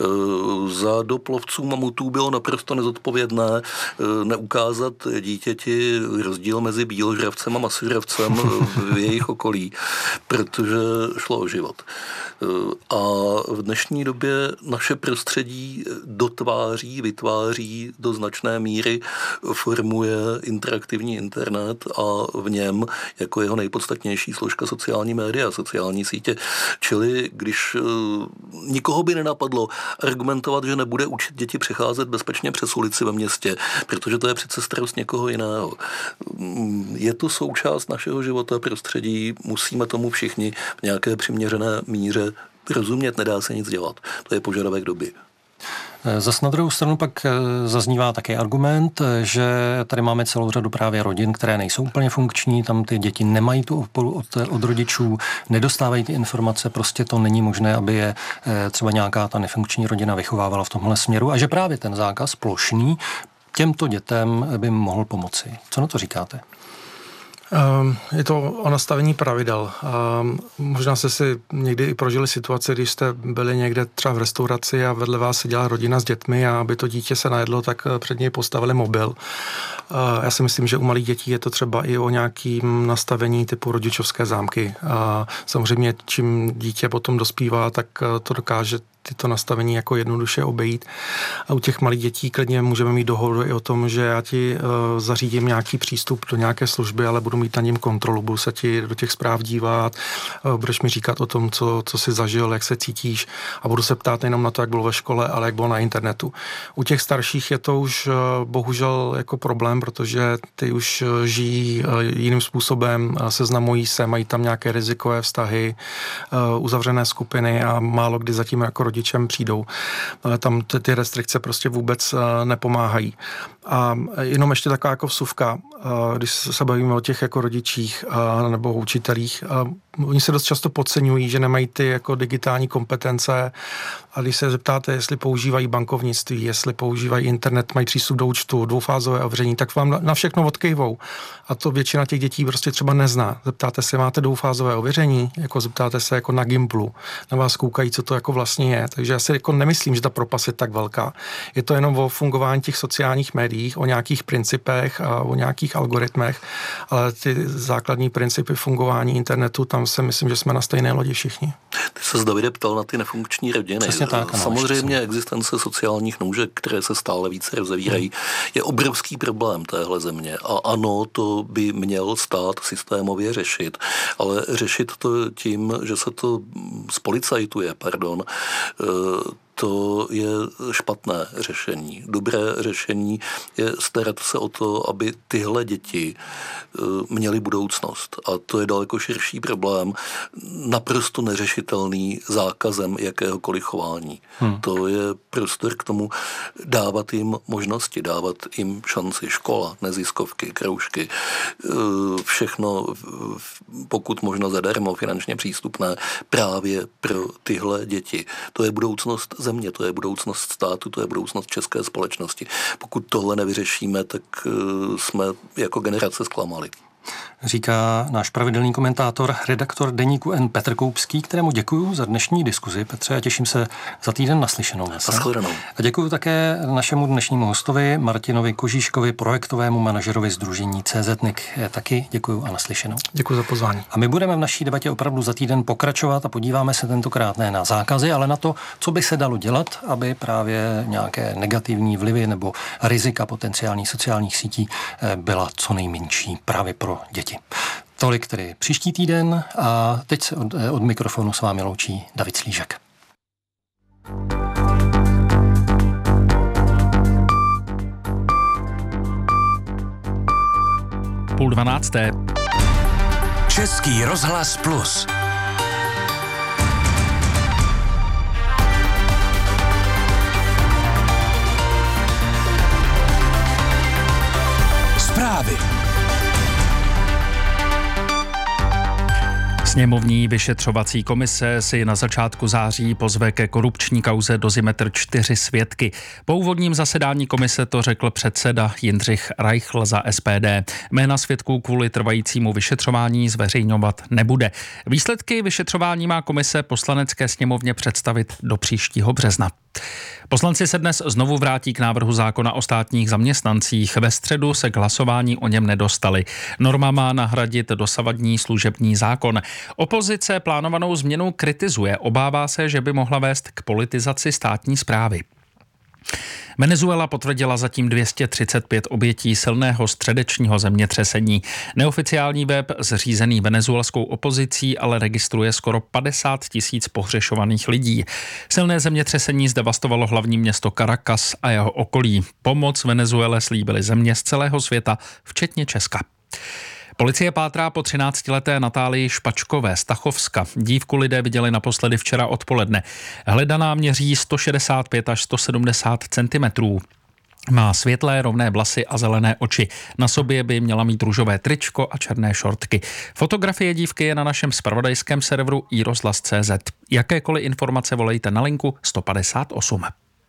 Za dob lovců mamutů bylo naprosto nezodpovědné neukázat dítěti rozdíl mezi bíložravcem a masožravcem v jejich okolí, protože šlo o život. A v dnešní době naše prostředí vytváří do značné míry, formuje interaktivní internet a v něm jako jeho nejpodstatnější složka sociální média, sociální sítě. Čili když nikoho by nenapadlo argumentovat, že nebude učit děti přecházet bezpečně přes ulici ve městě, protože to je přece starost někoho jiného. Je to součást našeho života, prostředí, musíme tomu všichni v nějaké přiměřené míře rozumět, nedá se nic dělat. To je požadavek doby. Zas na druhou stranu pak zaznívá také argument, že tady máme celou řadu právě rodin, které nejsou úplně funkční, tam ty děti nemají tu oporu od rodičů, nedostávají ty informace, prostě to není možné, aby je třeba nějaká ta nefunkční rodina vychovávala v tomhle směru a že právě ten zákaz plošný těmto dětem by mohl pomoci. Co na to říkáte? Je to o nastavení pravidel. Možná jste si někdy i prožili situaci, když jste byli někde třeba v restauraci a vedle vás seděla rodina s dětmi a aby to dítě se najedlo, tak před něj postavili mobil. Já si myslím, že u malých dětí je to třeba i o nějakým nastavení typu rodičovské zámky. Samozřejmě, čím dítě potom dospívá, tak to dokáže tyto nastavení jako jednoduše obejít. A u těch malých dětí klidně můžeme mít dohodu i o tom, že já ti zařídím nějaký přístup do nějaké služby, ale budu mít na něm kontrolu, budu se ti do těch zpráv dívat, budeš mi říkat o tom, co jsi zažil, jak se cítíš a budu se ptát nejenom na to, jak bylo ve škole, ale jak bylo na internetu. U těch starších je to už bohužel jako problém, protože ty už žijí jiným způsobem, seznamují se, mají tam nějaké rizikové vztahy, uzavřené skupiny a málo kdy zatím jako rodičem přijdou. Ale tam ty restrikce prostě vůbec nepomáhají. A jenom ještě taková jako vsuvka, když se bavíme o těch jako rodičích nebo učitelích, oni se dost často podceňují, že nemají ty jako digitální kompetence, a když se zeptáte, jestli používají bankovnictví, jestli používají internet, mají přístup do účtu, dvoufázové ověření, tak vám na všechno odkyvou. A to většina těch dětí prostě třeba nezná. Zeptáte se, máte dvoufázové ověření, jako zeptáte se jako na Gimplu, na vás koukají, co to jako vlastně je. Takže já si jako nemyslím, že ta propast je tak velká. Je to jenom o fungování těch sociálních médií, o nějakých principech a o nějakých algoritmech, ale ty základní principy fungování internetu, tam si myslím, že jsme na stejné lodi všichni. Ty se, Davide, ptal na ty nefunkční rodiny. Tak, samozřejmě existence sociálních nůžek, které se stále více rozevírají, je obrovský problém téhle země. A ano, to by měl stát systémově řešit, ale řešit to tím, že se to zpolicajtuje, to je špatné řešení. Dobré řešení je starat se o to, aby tyhle děti měly budoucnost. A to je daleko širší problém, naprosto neřešitelný zákazem jakéhokoliv chování. To je prostor k tomu dávat jim možnosti, dávat jim šanci. Škola, neziskovky, kroužky, všechno pokud možno zadarmo, finančně přístupné právě pro tyhle děti. To je budoucnost země, to je budoucnost státu, to je budoucnost české společnosti. Pokud tohle nevyřešíme, tak jsme jako generace zklamali. Říká náš pravidelný komentátor, redaktor deníku N Petr Koupský, kterému děkuju za dnešní diskuzi. Petře, a těším se za týden naslyšenou. A děkuju také našemu dnešnímu hostovi Martinovi Kožíškovi, projektovému manažerovi sdružení CZNIC. Taky děkuju a naslyšenou. Děkuji za pozvání. A my budeme v naší debatě opravdu za týden pokračovat a podíváme se tentokrát ne na zákazy, ale na to, co by se dalo dělat, aby právě nějaké negativní vlivy nebo rizika potenciálních sociálních sítí byla co nejmenší právě pro děti. Tolik tedy příští týden a teď se od mikrofonu s vámi loučí David Slížek. 11:30. Český rozhlas Plus. Zprávy. Sněmovní vyšetřovací komise si na začátku září pozve ke korupční kauze Dozimetr 4 svědky. Po úvodním zasedání komise to řekl předseda Jindřich Reichl za SPD. Jména svědků kvůli trvajícímu vyšetřování zveřejňovat nebude. Výsledky vyšetřování má komise Poslanecké sněmovně představit do příštího března. Poslanci se dnes znovu vrátí k návrhu zákona o státních zaměstnancích. Ve středu se k hlasování o něm nedostali. Norma má nahradit dosavadní služební zákon. Opozice plánovanou změnu kritizuje. Obává se, že by mohla vést k politizaci státní správy. Venezuela potvrdila zatím 235 obětí silného středečního zemětřesení. Neoficiální web zřízený venezuelskou opozicí ale registruje skoro 50 000 pohřešovaných lidí. Silné zemětřesení zdevastovalo hlavní město Caracas a jeho okolí. Pomoc Venezuele slíbily země z celého světa, včetně Česka. Policie pátrá po 13leté Natálii Špačkové z Tachovska. Dívku lidé viděli naposledy včera odpoledne. Hledaná měří 165 až 170 cm. Má světlé rovné vlasy a zelené oči. Na sobě by měla mít růžové tričko a černé šortky. Fotografie dívky je na našem zpravodajském serveru iRozhlas.cz. Jakékoliv informace volejte na linku 158.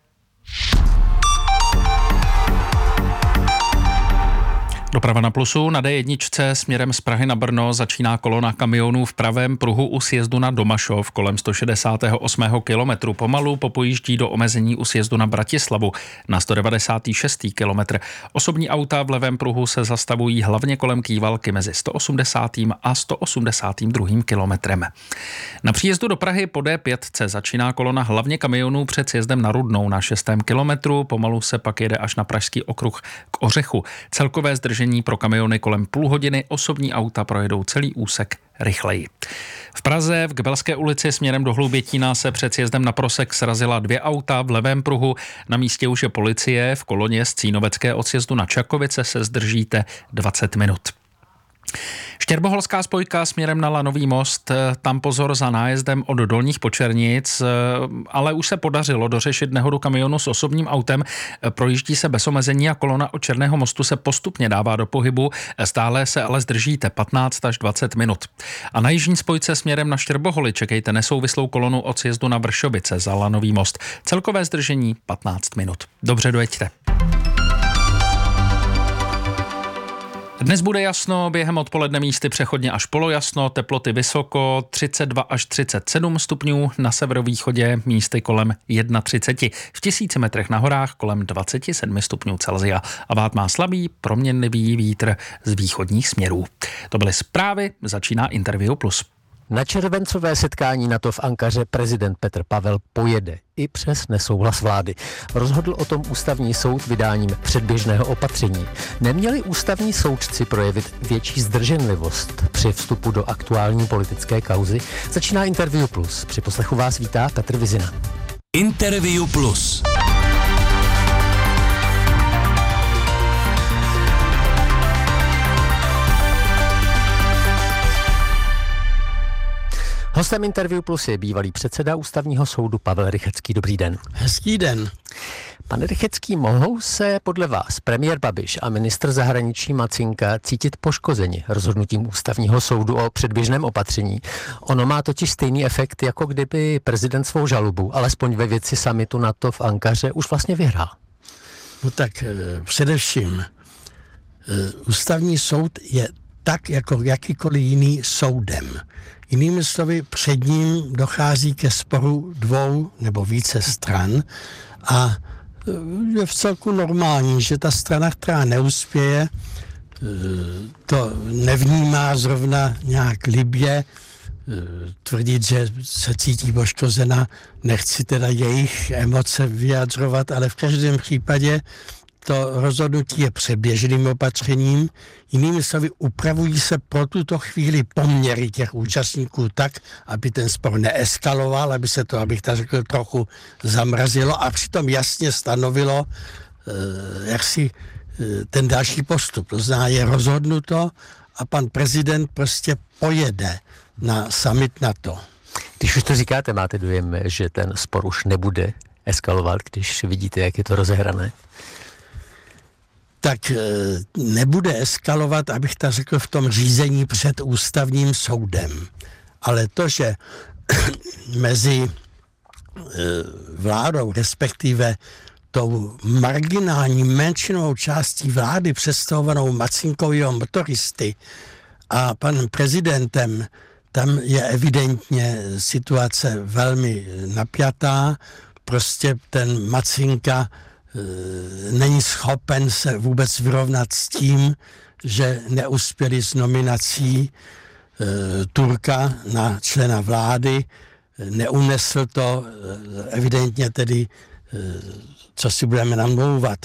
Doprava na Plusu. Na D1 směrem z Prahy na Brno začíná kolona kamionů v pravém pruhu u sjezdu na Domašov kolem 168. kilometru. Pomalu popojíždí do omezení u sjezdu na Bratislavu na 196. kilometr. Osobní auta v levém pruhu se zastavují hlavně kolem Kývalky mezi 180. a 182. kilometrem. Na příjezdu do Prahy po D5 začíná kolona hlavně kamionů před sjezdem na Rudnou na 6. kilometru. Pomalu se pak jede až na Pražský okruh k Ořechu. Celkové zdržení pro kamiony kolem půl hodiny, osobní auta projedou celý úsek rychleji. V Praze v Kbelské ulici směrem do Hloubětína se před sjezdem na Prosek srazila 2 auta v levém pruhu. Na místě už je policie, v koloně z Cínovecké od sjezdu na Čakovice se zdržíte 20 minut. Štěrboholská spojka směrem na Lanový most, tam pozor za nájezdem od Dolních Počernic, ale už se podařilo dořešit nehodu kamionu s osobním autem. Projíždí se bez omezení a kolona od Černého mostu se postupně dává do pohybu, stále se ale zdržíte 15 až 20 minut. A na jižní spojce směrem na Štěrboholy čekejte nesouvislou kolonu od sjezdu na Vršovice za Lanový most. Celkové zdržení 15 minut. Dobře dojeďte. Dnes bude jasno, během odpoledne místy přechodně až polojasno, teploty vysoko, 32 až 37 stupňů, na severovýchodě místy kolem 31. V 1000 metrech na horách kolem 27 stupňů Celsia. A vád má slabý, proměnlivý vítr z východních směrů. To byly zprávy, začíná Interview Plus. Na červencové setkání NATO v Ankaře prezident Petr Pavel pojede i přes nesouhlas vlády. Rozhodl o tom ústavní soud vydáním předběžného opatření. Neměli ústavní soudci projevit větší zdrženlivost při vstupu do aktuální politické kauzy? Začíná Interview Plus. Při poslechu vás vítá Petr Vizina. Interview Plus. Hostem Interview Plus je bývalý předseda ústavního soudu Pavel Rychetský. Dobrý den. Hezký den. Pane Rychetský, mohou se podle vás premiér Babiš a ministr zahraničí Macinka cítit poškozeni rozhodnutím ústavního soudu o předběžném opatření? Ono má totiž stejný efekt, jako kdyby prezident svou žalobu, alespoň ve věci summitu NATO v Ankaře, už vlastně vyhrál. No tak především ústavní soud je tak jako jakýkoliv jiný soudem. Jinými slovy, před ním dochází ke sporu dvou nebo více stran a je v celku normální, že ta strana, která neuspěje, to nevnímá zrovna nějak libě, tvrdit, že se cítí poškozena, nechci teda jejich emoce vyjadřovat, ale v každém případě to rozhodnutí je předběžným opatřením. Jinými slovy, upravují se pro tuto chvíli poměry těch účastníků tak, aby ten spor neeskaloval, aby se to, abych tak řekl, trochu zamrazilo a přitom jasně stanovilo, jak si ten další postup. To znamená, je rozhodnuto a pan prezident prostě pojede na summit NATO. Když už to říkáte, máte dojem, že ten spor už nebude eskalovat, když vidíte, jak je to rozehrané? Tak nebude eskalovat, abych tak řekl, v tom řízení před ústavním soudem. Ale to, že mezi vládou, respektive tou marginální menšinou částí vlády představovanou Macinkovýho motoristy a panem prezidentem, tam je evidentně situace velmi napjatá. Prostě ten Macinka není schopen se vůbec vyrovnat s tím, že neuspěli s nominací Turka na člena vlády, neunesl to, evidentně tedy, co si budeme namlouvat.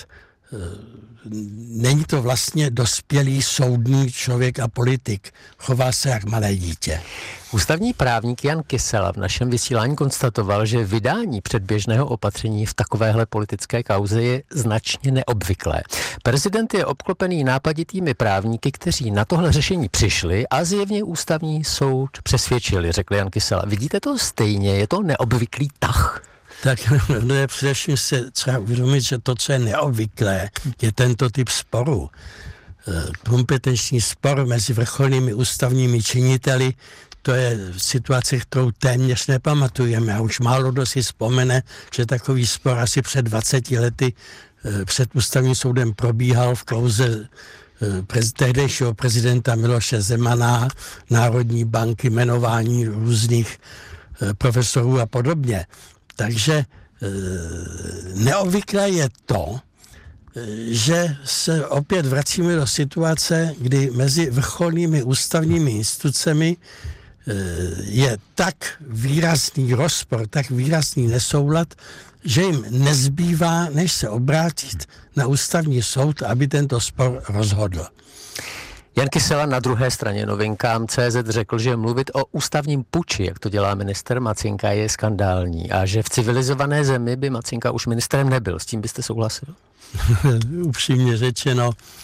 Není to vlastně dospělý soudný člověk a politik. Chová se jak malé dítě. Ústavní právník Jan Kysela v našem vysílání konstatoval, že vydání předběžného opatření v takovéhle politické kauze je značně neobvyklé. Prezident je obklopený nápaditými právníky, kteří na tohle řešení přišli a zjevně ústavní soud přesvědčili, řekl Jan Kysela. Vidíte to stejně? Je to neobvyklý tah? Tak především se třeba uvědomit, že to, co je neobvyklé, je tento typ sporu. Kompetenční spor mezi vrcholnými ústavními činiteli, to je situace, kterou téměř nepamatujeme. A už málo kdo si vzpomene, že takový spor asi před 20 lety před ústavním soudem probíhal v kauze tehdejšího prezidenta Miloše Zemana, Národní banky, jmenování různých profesorů a podobně. Takže neobvyklé je to, že se opět vracíme do situace, kdy mezi vrcholnými ústavními institucemi je tak výrazný rozpor, tak výrazný nesoulad, že jim nezbývá, než se obrátit na ústavní soud, aby tento spor rozhodl. Jan Kysela na druhé straně novinkám CZ řekl, že mluvit o ústavním puči, jak to dělá minister Macinka, je skandální a že v civilizované zemi by Macinka už ministrem nebyl. S tím byste souhlasil? Upřímně řečeno,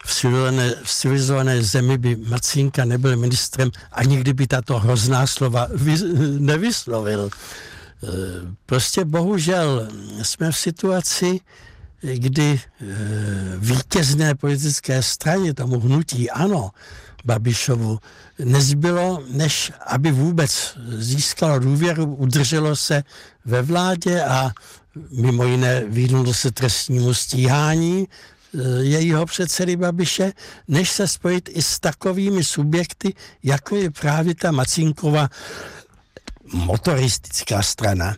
v civilizované zemi by Macínka nebyl ministrem a nikdy by tato hrozná slova nevyslovil. Prostě bohužel jsme v situaci, kdy vítězné politické straně, tomu hnutí ANO, Babišovu, nezbylo, než aby vůbec získalo důvěru, udrželo se ve vládě a mimo jiné vyhnulo se trestnímu stíhání jejího předsedy Babiše, než se spojit i s takovými subjekty, jako je právě ta Macínkova motoristická strana.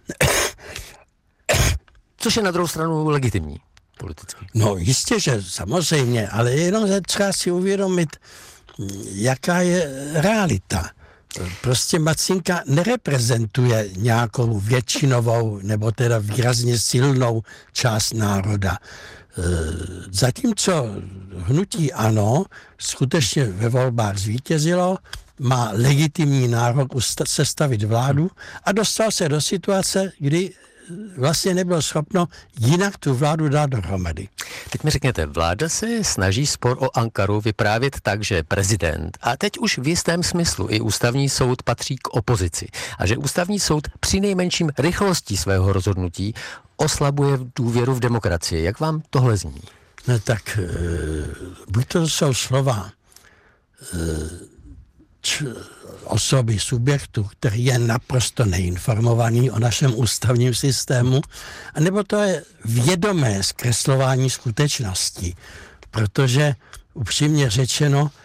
Což je na druhou stranu legitimní politicky. No jistě, že samozřejmě, ale jenom třeba si uvědomit, jaká je realita. Prostě Macínka nereprezentuje nějakou většinovou nebo teda výrazně silnou část národa. Zatímco hnutí ANO skutečně ve volbách zvítězilo, má legitimní nárok sestavit vládu a dostal se do situace, kdy vlastně nebylo schopno jinak tu vládu dát dohromady. Teď mi řekněte, vláda se snaží spor o Ankaru vyprávět tak, že prezident a teď už v jistém smyslu i ústavní soud patří k opozici a že ústavní soud při nejmenším rychlostí svého rozhodnutí oslabuje důvěru v demokracii. Jak vám tohle zní? No tak buď to jsou slova osoby, subjektu, který je naprosto neinformovaný o našem ústavním systému, anebo to je vědomé zkreslování skutečnosti, protože upřímně řečeno,